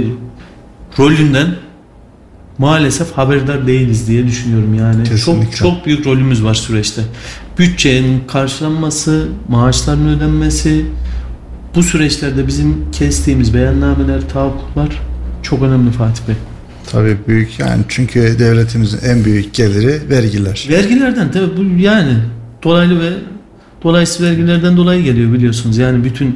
rolünden maalesef haberdar değiliz diye düşünüyorum yani. Kesinlikle. Çok büyük rolümüz var süreçte. Bütçenin karşılanması, maaşların ödenmesi, bu süreçlerde bizim kestiğimiz beyannameler, tahakkuklar çok önemli Fatih Bey. Tabii büyük yani çünkü devletimizin en büyük geliri vergiler. Vergilerden tabii bu yani dolaylı ve dolaysız vergilerden dolayı geliyor biliyorsunuz. Yani bütün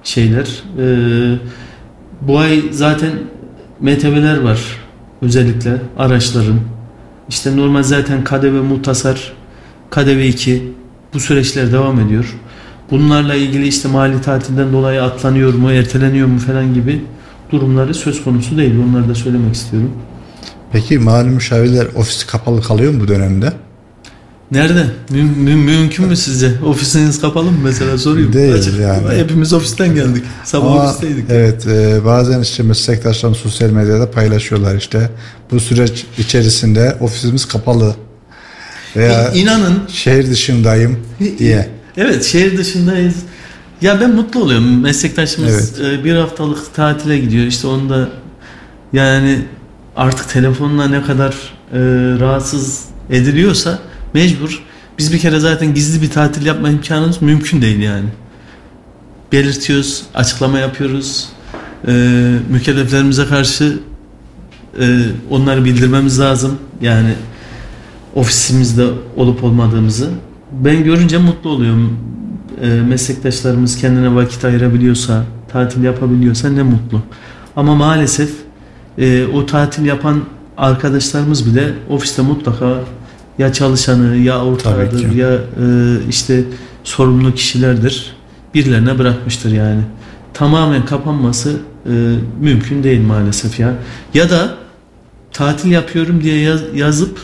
şeyler. Bu ay zaten MTV'ler var. Özellikle araçların. İşte normal zaten KDV muhtasar, KDV 2 bu süreçler devam ediyor. Bunlarla ilgili işte mali tatilden dolayı atlanıyor mu, erteleniyor mu falan gibi durumları söz konusu değil. Onları da söylemek istiyorum. Peki mali müşavirler ofisi kapalı kalıyor mu bu dönemde? Nerede? Mümkün mü sizce? Ofisiniz kapalı mı mesela, sorayım. Değil Açık. yani. Hepimiz ofisten geldik. Sabah Ama ofisteydik. evet, bazen işte meslektaşlarım sosyal medyada paylaşıyorlar işte bu süreç içerisinde ofisimiz kapalı veya İnanın. şehir dışındayım diye. Evet, şehir dışındayız. Ya ben mutlu oluyorum. Meslektaşımız bir haftalık tatile gidiyor. İşte onu da yani artık telefonla ne kadar rahatsız ediliyorsa mecbur. Biz bir kere zaten gizli bir tatil yapma imkanımız mümkün değil yani. Belirtiyoruz, açıklama yapıyoruz. Mükelleflerimize karşı onları bildirmemiz lazım. Yani ofisimizde olup olmadığımızı. Ben görünce mutlu oluyorum. Meslektaşlarımız kendine vakit ayırabiliyorsa, tatil yapabiliyorsa ne mutlu. Ama maalesef o tatil yapan arkadaşlarımız bile ofiste mutlaka ya çalışanı ya ortağıdır ya işte sorumlu kişilerdir. Birilerine bırakmıştır yani. Tamamen kapanması mümkün değil maalesef ya. Ya da tatil yapıyorum diye yazıp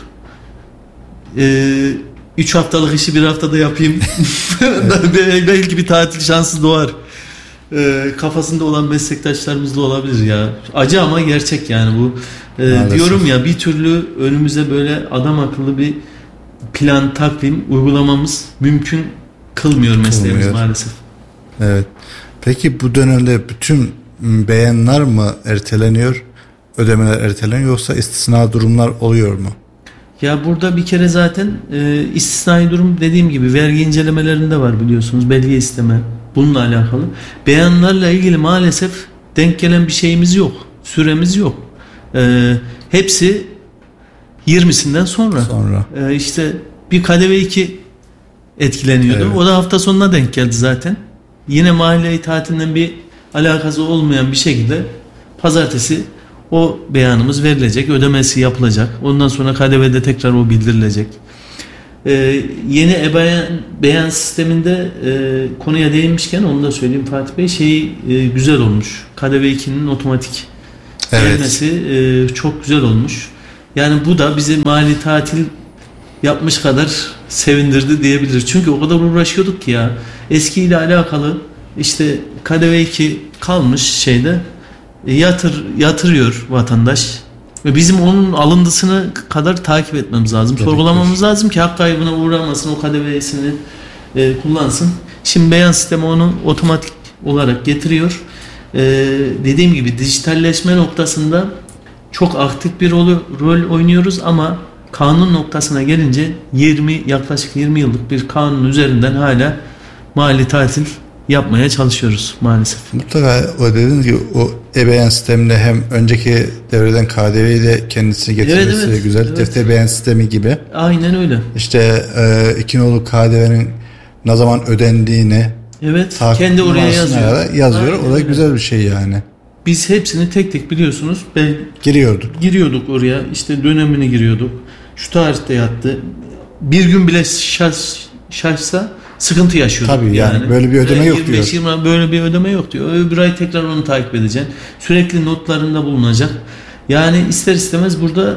3 haftalık işi bir haftada yapayım. Belki bir tatil şansı doğar. Kafasında olan meslektaşlarımız da olabilir ya. Acı ama gerçek yani bu. Diyorum ya, bir türlü önümüze böyle adam akıllı bir plan, takvim uygulamamız mümkün kılmıyor mesleğimiz maalesef. Evet. Peki bu dönemde bütün beyanlar mı erteleniyor, ödemeler erteleniyor, yoksa istisna durumlar oluyor mu? Ya burada bir kere zaten istisnai durum dediğim gibi vergi incelemelerinde var biliyorsunuz, belge isteme bununla alakalı. Beyanlarla ilgili maalesef denk gelen bir şeyimiz yok, süremiz yok. Hepsi 20'sinden sonra. İşte bir KDV 2 etkileniyordu. Evet. O da hafta sonuna denk geldi zaten. Yine mahalle tatilinden bir alakası olmayan bir şekilde pazartesi o beyanımız verilecek, ödemesi yapılacak. Ondan sonra KDV'de tekrar o bildirilecek. Yeni beyan sisteminde konuya değinmişken onu da söyleyeyim Fatih Bey, güzel olmuş. KDV 2'nin otomatik gelmesi çok güzel olmuş. Yani bu da bizi mali tatil yapmış kadar sevindirdi diyebiliriz. Çünkü o kadar uğraşıyorduk ki ya. Eskiyle alakalı işte KDV 2 kalmış şeyde yatırıyor vatandaş. Ve bizim onun alıntısını kadar takip etmemiz lazım. Sorgulamamız lazım ki hak kaybına uğramasın, o KDV'sini kullansın. Şimdi beyan sistemi onu otomatik olarak getiriyor. Dediğim gibi dijitalleşme noktasında çok aktif bir rol oynuyoruz ama kanun noktasına gelince yaklaşık 20 yıllık bir kanun üzerinden hala mali tatil yapmaya çalışıyoruz maalesef. Mutlaka o dediğiniz gibi o beyan sisteminde hem önceki devreden KDV'yi de kendisi getirmesi güzel. Evet. Defter beyan sistemi gibi. Aynen öyle. İşte iki nolu KDV'nin ne zaman ödendiğini kendi oraya yazıyor. O da güzel bir şey yani. Biz hepsini tek tek biliyorsunuz giriyorduk oraya, işte dönemini giriyorduk. Şu tarihte yattı. Bir gün bile şaşsa sıkıntı yaşıyorduk. Tabii yani böyle bir ödeme yok diyor. 25-20 böyle bir ödeme yok diyor. Öbür ay tekrar onu takip edeceksin. Sürekli notlarında bulunacak. Yani ister istemez burada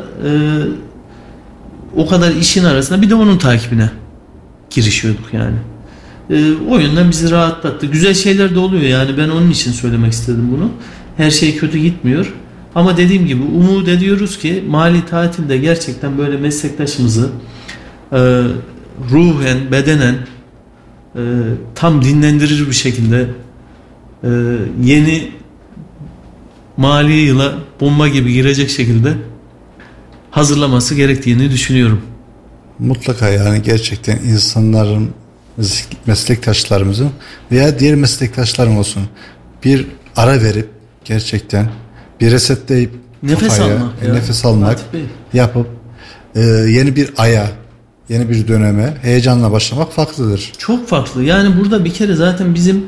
o kadar işin arasında bir de onun takibine girişiyorduk yani. O yönden bizi rahatlattı. Güzel şeyler de oluyor yani, ben onun için söylemek istedim bunu. Her şey kötü gitmiyor. Ama dediğim gibi umut ediyoruz ki mali tatilde gerçekten böyle meslektaşımızı ruhen, bedenen tam dinlendirir bir şekilde yeni mali yıla bomba gibi girecek şekilde hazırlaması gerektiğini düşünüyorum. Mutlaka yani gerçekten insanların, meslektaşlarımızın veya diğer meslektaşlarım olsun bir ara verip gerçekten bir resetleyip nefes almak yapıp yeni bir aya, yeni bir döneme heyecanla başlamak farklıdır. Çok farklı. Yani burada bir kere zaten bizim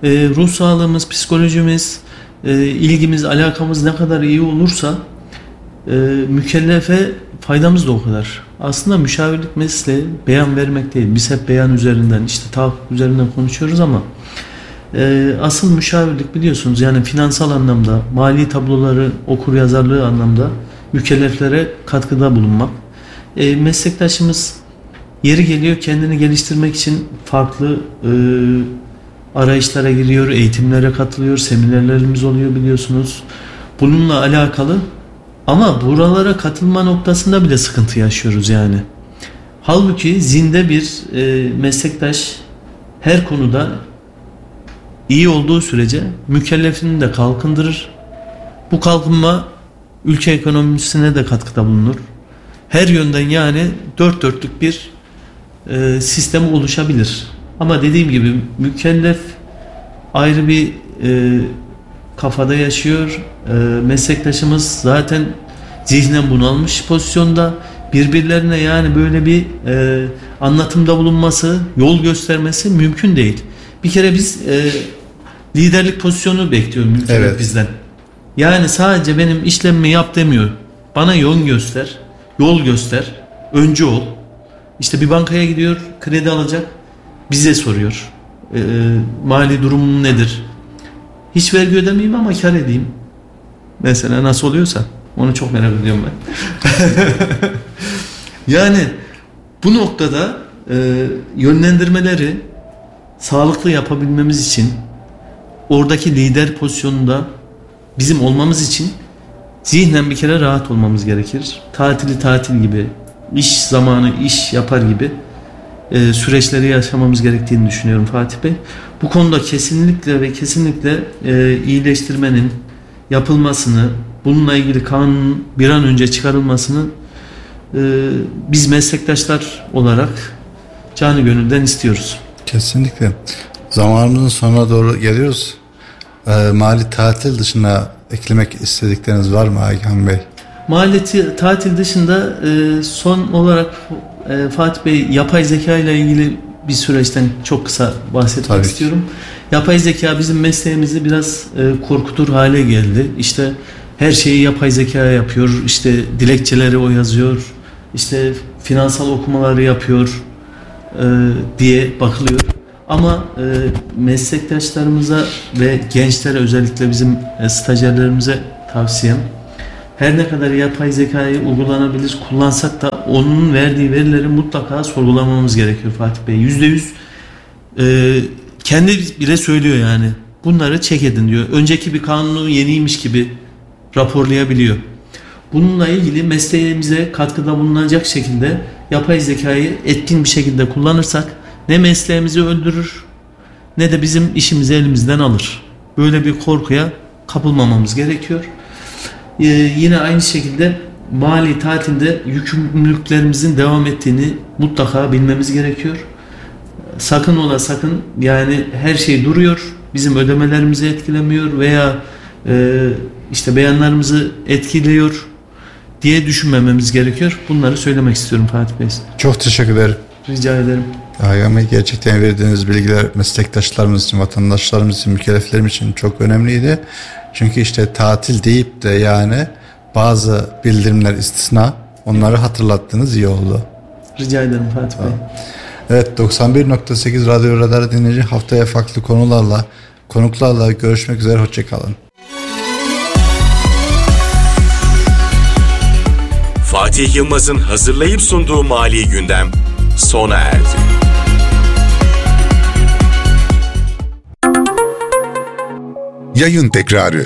ruh sağlığımız, psikolojimiz, ilgimiz, alakamız ne kadar iyi olursa mükellefe faydamız da o kadar. Aslında müşavirlik mesleği beyan vermek değil. Biz hep beyan üzerinden, işte tahakkuk üzerinden konuşuyoruz ama asıl müşavirlik biliyorsunuz yani finansal anlamda, mali tabloları okur yazarlığı anlamda mükelleflere katkıda bulunmak. Meslektaşımız yeri geliyor kendini geliştirmek için farklı arayışlara giriyor, eğitimlere katılıyor, seminerlerimiz oluyor biliyorsunuz. Bununla alakalı ama buralara katılma noktasında bile sıkıntı yaşıyoruz yani. Halbuki zinde bir meslektaş her konuda iyi olduğu sürece mükellefini de kalkındırır. Bu kalkınma ülke ekonomisine de katkıda bulunur. Her yönden yani dört dörtlük bir sistemi oluşabilir. Ama dediğim gibi mükellef ayrı bir kafada yaşıyor. Meslektaşımız zaten zihnen bunalmış pozisyonda. Birbirlerine yani böyle bir anlatımda bulunması, yol göstermesi mümkün değil. Bir kere biz liderlik pozisyonu bekliyoruz mükellef bizden. Yani sadece benim işlemimi yap demiyor. Bana yol göster, öncü ol. İşte bir bankaya gidiyor, kredi alacak, bize soruyor. Mali durumum nedir? Hiç vergi ödemeyeyim ama kar edeyim. Mesela nasıl oluyorsa. Onu çok merak ediyorum ben. Yani bu noktada yönlendirmeleri sağlıklı yapabilmemiz için oradaki lider pozisyonunda bizim olmamız için zihnen bir kere rahat olmamız gerekir. Tatili tatil gibi, iş zamanı iş yapar gibi süreçleri yaşamamız gerektiğini düşünüyorum Fatih Bey. Bu konuda kesinlikle iyileştirmenin yapılmasını, bununla ilgili kanunun bir an önce çıkarılmasını biz meslektaşlar olarak canı gönülden istiyoruz. Kesinlikle. Zamanımızın sonuna doğru geliyoruz. Mali tatil dışında eklemek istedikleriniz var mı Agah Bey? Mali tatil dışında son olarak Fatih Bey yapay zeka ile ilgili bir süreçten çok kısa bahsetmek istiyorum. Yapay zeka bizim mesleğimizi biraz korkutur hale geldi. İşte her şeyi yapay zeka yapıyor. İşte dilekçeleri o yazıyor. İşte finansal okumaları yapıyor diye bakılıyor. Ama meslektaşlarımıza ve gençlere özellikle bizim stajyerlerimize tavsiyem her ne kadar yapay zekayı uygulanabilir kullansak da onun verdiği verileri mutlaka sorgulamamız gerekiyor Fatih Bey. %100 kendi bile söylüyor yani. Bunları check edin diyor. Önceki bir kanunu yeniymiş gibi raporlayabiliyor. Bununla ilgili mesleğimize katkıda bulunacak şekilde yapay zekayı etkin bir şekilde kullanırsak ne mesleğimizi öldürür ne de bizim işimizi elimizden alır. Böyle bir korkuya kapılmamamız gerekiyor. Yine aynı şekilde mali tatilde yükümlülüklerimizin devam ettiğini mutlaka bilmemiz gerekiyor. Sakın ola sakın yani her şey duruyor. Bizim ödemelerimizi etkilemiyor veya işte beyanlarımızı etkiliyor diye düşünmememiz gerekiyor. Bunları söylemek istiyorum Fatih Bey. Çok teşekkür ederim. Rica ederim. Agah Bey, gerçekten verdiğiniz bilgiler meslektaşlarımız için, vatandaşlarımız için, mükelleflerimiz için çok önemliydi. Çünkü işte tatil deyip de yani bazı bildirimler istisna, onları hatırlattığınız iyi oldu. Rica ederim Fatih Bey. Evet, 91.8 Radyo Radar dinleyici, haftaya farklı konuklarla görüşmek üzere, hoşçakalın. Fatih Yılmaz'ın hazırlayıp sunduğu Mali Gündem sona erdi. Yayın tekrarı.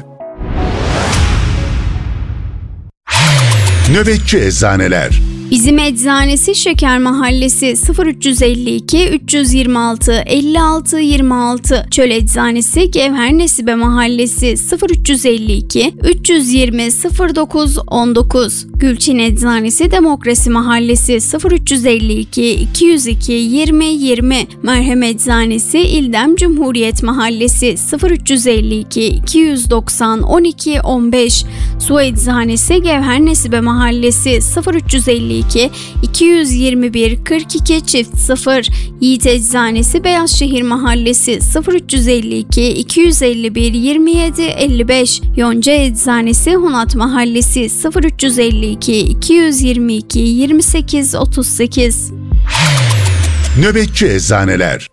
Nöbetçi Eczaneler. Bizim Eczanesi Şeker Mahallesi 0352 326 56 26. Çöl Eczanesi Gevher Nesibe Mahallesi 0352 320 09 19. Gülçin Eczanesi Demokrasi Mahallesi 0352 202 20 20. Merhem Eczanesi İldem Cumhuriyet Mahallesi 0352 290 12 15. Su Eczanesi Gevher Nesibe Mahallesi 0352 352 221 42 çift 0. Yiğit Eczanesi Beyazşehir Mahallesi 0352 251 27 55. Yonca Eczanesi Hunat Mahallesi 0352 222 28 38. Nöbetçi Eczaneler.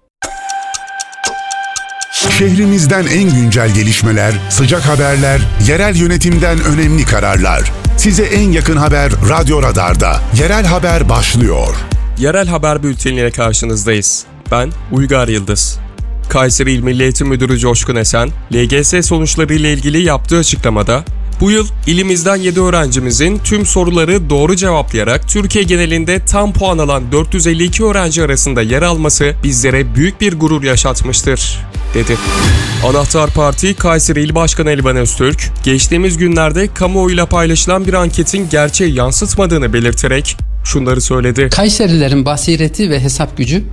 Şehrimizden en güncel gelişmeler, sıcak haberler, yerel yönetimden önemli kararlar. Size en yakın haber Radyo Radar'da. Yerel haber başlıyor. Yerel haber bülteniyle karşınızdayız. Ben Uygar Yıldız. Kayseri İl Milli Eğitim Müdürü Coşkun Esen, LGS sonuçları ile ilgili yaptığı açıklamada, bu yıl ilimizden 7 öğrencimizin tüm soruları doğru cevaplayarak Türkiye genelinde tam puan alan 452 öğrenci arasında yer alması bizlere büyük bir gurur yaşatmıştır, dedi. Anahtar Parti Kayseri İl Başkanı Elvan Öztürk, geçtiğimiz günlerde kamuoyuyla paylaşılan bir anketin gerçeği yansıtmadığını belirterek şunları söyledi. Kayserilerin basireti ve hesap gücü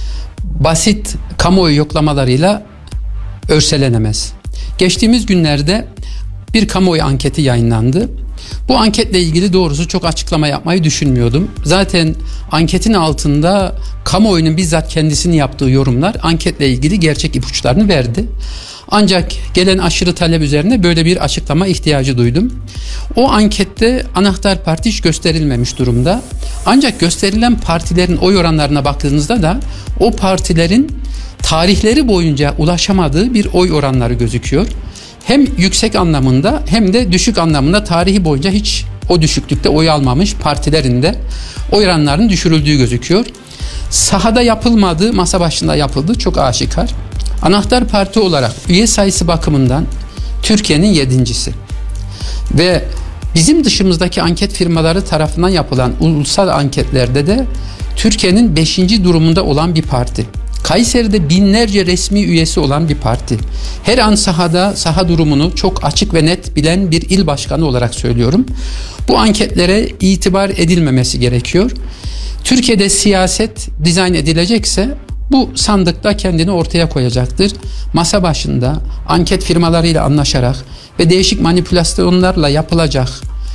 basit kamuoyu yoklamalarıyla örselenemez. Geçtiğimiz günlerde bir kamuoyu anketi yayınlandı. Bu anketle ilgili doğrusu çok açıklama yapmayı düşünmüyordum. Zaten anketin altında kamuoyunun bizzat kendisinin yaptığı yorumlar anketle ilgili gerçek ipuçlarını verdi. Ancak gelen aşırı talep üzerine böyle bir açıklama ihtiyacı duydum. O ankette Anahtar Parti hiç gösterilmemiş durumda. Ancak gösterilen partilerin oy oranlarına baktığınızda da o partilerin tarihleri boyunca ulaşamadığı bir oy oranları gözüküyor. Hem yüksek anlamında hem de düşük anlamında tarihi boyunca hiç o düşüklükte oy almamış partilerin de oy oranlarının düşürüldüğü gözüküyor. Sahada yapılmadığı, masa başında yapıldığı çok aşikar. Anahtar Parti olarak üye sayısı bakımından Türkiye'nin 7.'si. Ve bizim dışımızdaki anket firmaları tarafından yapılan ulusal anketlerde de Türkiye'nin 5. durumunda olan bir parti. Kayseri'de binlerce resmi üyesi olan bir parti. Her an sahada, saha durumunu çok açık ve net bilen bir il başkanı olarak söylüyorum. Bu anketlere itibar edilmemesi gerekiyor. Türkiye'de siyaset dizayn edilecekse bu sandıkta kendini ortaya koyacaktır. Masa başında anket firmalarıyla anlaşarak ve değişik manipülasyonlarla yapılacak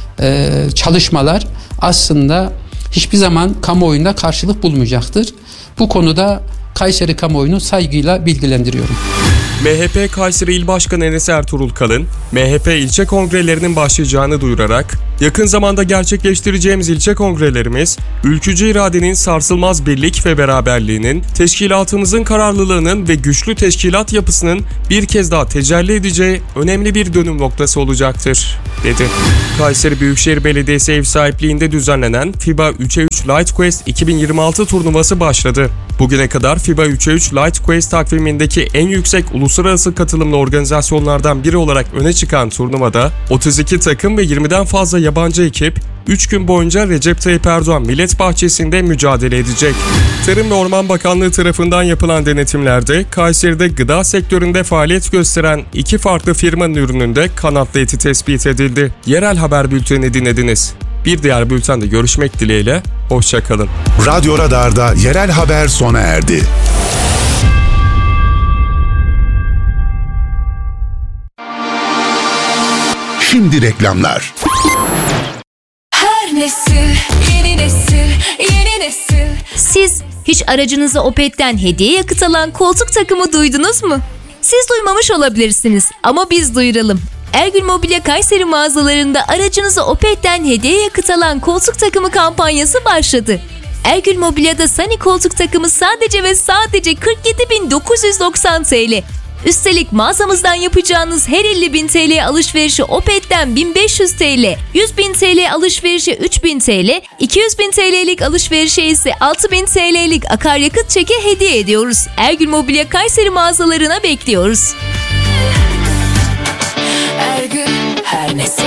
çalışmalar aslında hiçbir zaman kamuoyunda karşılık bulmayacaktır. Bu konuda Kayseri kamuoyunu saygıyla bilgilendiriyorum. MHP Kayseri İl Başkanı Enes Ertuğrul Kalın, MHP ilçe kongrelerinin başlayacağını duyurarak, yakın zamanda gerçekleştireceğimiz ilçe kongrelerimiz, ülkücü iradenin sarsılmaz birlik ve beraberliğinin, teşkilatımızın kararlılığının ve güçlü teşkilat yapısının bir kez daha tecelli edeceği önemli bir dönüm noktası olacaktır, dedi. Kayseri Büyükşehir Belediyesi ev sahipliğinde düzenlenen FIBA 3'e 3 Light Quest 2026 turnuvası başladı. Bugüne kadar FIBA 3'e 3 Light Quest takvimindeki en yüksek uluslararası katılımlı organizasyonlardan biri olarak öne çıkan turnuvada 32 takım ve 20'den fazla yabancı ekip 3 gün boyunca Recep Tayyip Erdoğan Millet Bahçesi'nde mücadele edecek. Tarım ve Orman Bakanlığı tarafından yapılan denetimlerde Kayseri'de gıda sektöründe faaliyet gösteren 2 farklı firmanın ürününde kanatlı eti tespit edildi. Yerel haber bülteni dinlediniz. Bir diğer bültende görüşmek dileğiyle, hoşça kalın. Radyo Radar'da yerel haber sona erdi. Şimdi reklamlar. Her nesil, yeni nesil, yeni nesil. Siz hiç aracınıza Opet'ten hediye yakıt alan koltuk takımı duydunuz mu? Siz duymamış olabilirsiniz ama biz duyuralım. Ergül Mobilya Kayseri mağazalarında aracınıza Opet'ten hediye yakıt alan koltuk takımı kampanyası başladı. Ergül Mobilya'da Sunny koltuk takımı sadece ve sadece 47.990 TL. Üstelik mağazamızdan yapacağınız her 50.000 TL alışverişi Opet'ten 1.500 TL, 100.000 TL alışverişi 3.000 TL, 200.000 TL'lik alışverişe ise 6.000 TL'lik akaryakıt çeki hediye ediyoruz. Ergül Mobilya Kayseri mağazalarına bekliyoruz. Ergül her nesil.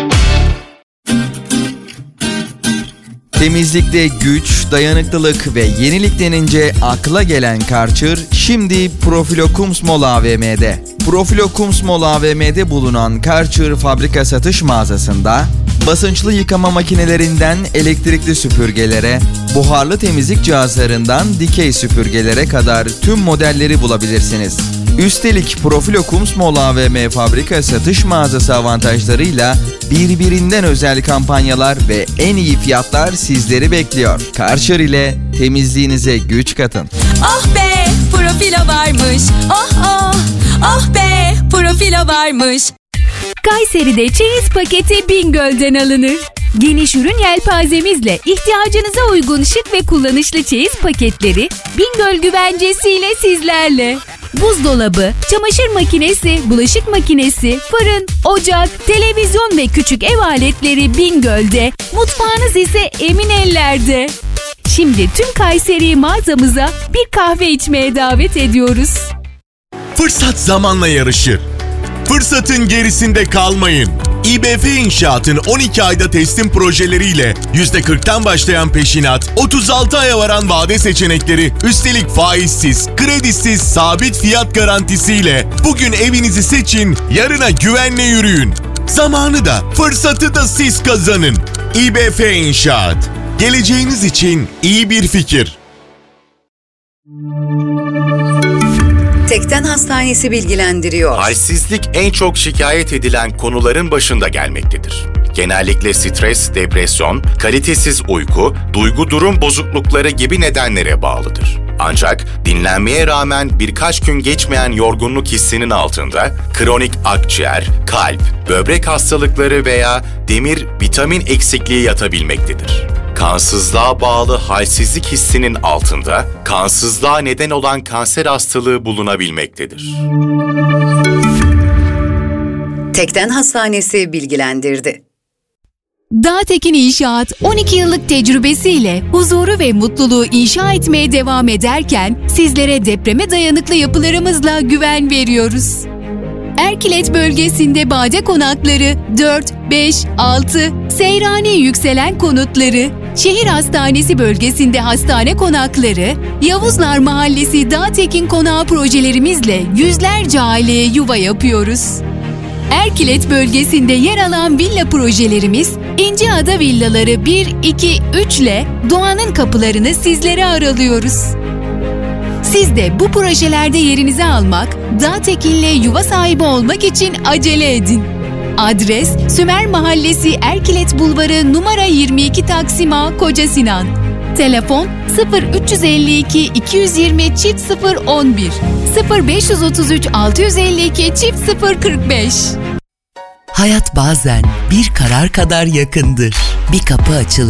Temizlikte güç, dayanıklılık ve yenilik denince akla gelen Karcher şimdi Profilo Kumsmol AVM'de. Profilo Kumsmol AVM'de bulunan Karcher fabrika satış mağazasında basınçlı yıkama makinelerinden elektrikli süpürgelere, buharlı temizlik cihazlarından dikey süpürgelere kadar tüm modelleri bulabilirsiniz. Üstelik Profilo Kumsmol AVM fabrika satış mağazası avantajlarıyla birbirinden özel kampanyalar ve en iyi fiyatlar sizleri bekliyor. Karcher ile temizliğinize güç katın. Oh be, Profilo varmış. Oh oh, oh be, Profilo varmış. Kayseri'de çeyiz paketi Bingöl'den alınır. Geniş ürün yelpazemizle ihtiyacınıza uygun şık ve kullanışlı çeyiz paketleri Bingöl güvencesiyle sizlerle. Buzdolabı, çamaşır makinesi, bulaşık makinesi, fırın, ocak, televizyon ve küçük ev aletleri Bingöl'de, mutfağınız ise emin ellerde. Şimdi tüm Kayseri mağazamıza bir kahve içmeye davet ediyoruz. Fırsat zamanla yarışır. Fırsatın gerisinde kalmayın. İBF İnşaat'ın 12 ayda teslim projeleriyle %40'tan başlayan peşinat, 36 aya varan vade seçenekleri, üstelik faizsiz, kredisiz, sabit fiyat garantisiyle bugün evinizi seçin, yarına güvenle yürüyün. Zamanı da, fırsatı da siz kazanın. İBF İnşaat. Geleceğiniz için iyi bir fikir. Tekden Hastanesi bilgilendiriyor. Halsizlik en çok şikayet edilen konuların başında gelmektedir. Genellikle stres, depresyon, kalitesiz uyku, duygu durum bozuklukları gibi nedenlere bağlıdır. Ancak dinlenmeye rağmen birkaç gün geçmeyen yorgunluk hissinin altında kronik akciğer, kalp, böbrek hastalıkları veya demir, vitamin eksikliği yatabilmektedir. Kansızlığa bağlı halsizlik hissinin altında kansızlığa neden olan kanser hastalığı bulunabilmektedir. Tekden Hastanesi bilgilendirdi. Dağtekin İnşaat 12 yıllık tecrübesiyle huzuru ve mutluluğu inşa etmeye devam ederken sizlere depreme dayanıklı yapılarımızla güven veriyoruz. Erkilet bölgesinde bade konakları 4, 5, 6, Seyrani yükselen konutları, şehir hastanesi bölgesinde hastane konakları, Yavuzlar Mahallesi Dağtekin Konağı projelerimizle yüzlerce aileye yuva yapıyoruz. Erkilet bölgesinde yer alan villa projelerimiz İnciada Villaları 1, 2, 3 ile doğanın kapılarını sizlere aralıyoruz. Siz de bu projelerde yerinizi almak, Dağtekin'le yuva sahibi olmak için acele edin. Adres Sümer Mahallesi Erkilet Bulvarı numara 22 Taksim A, Koca Sinan. Telefon 0352 220 011 0533 652 045. Hayat bazen bir karar kadar yakındır. Bir kapı açılır.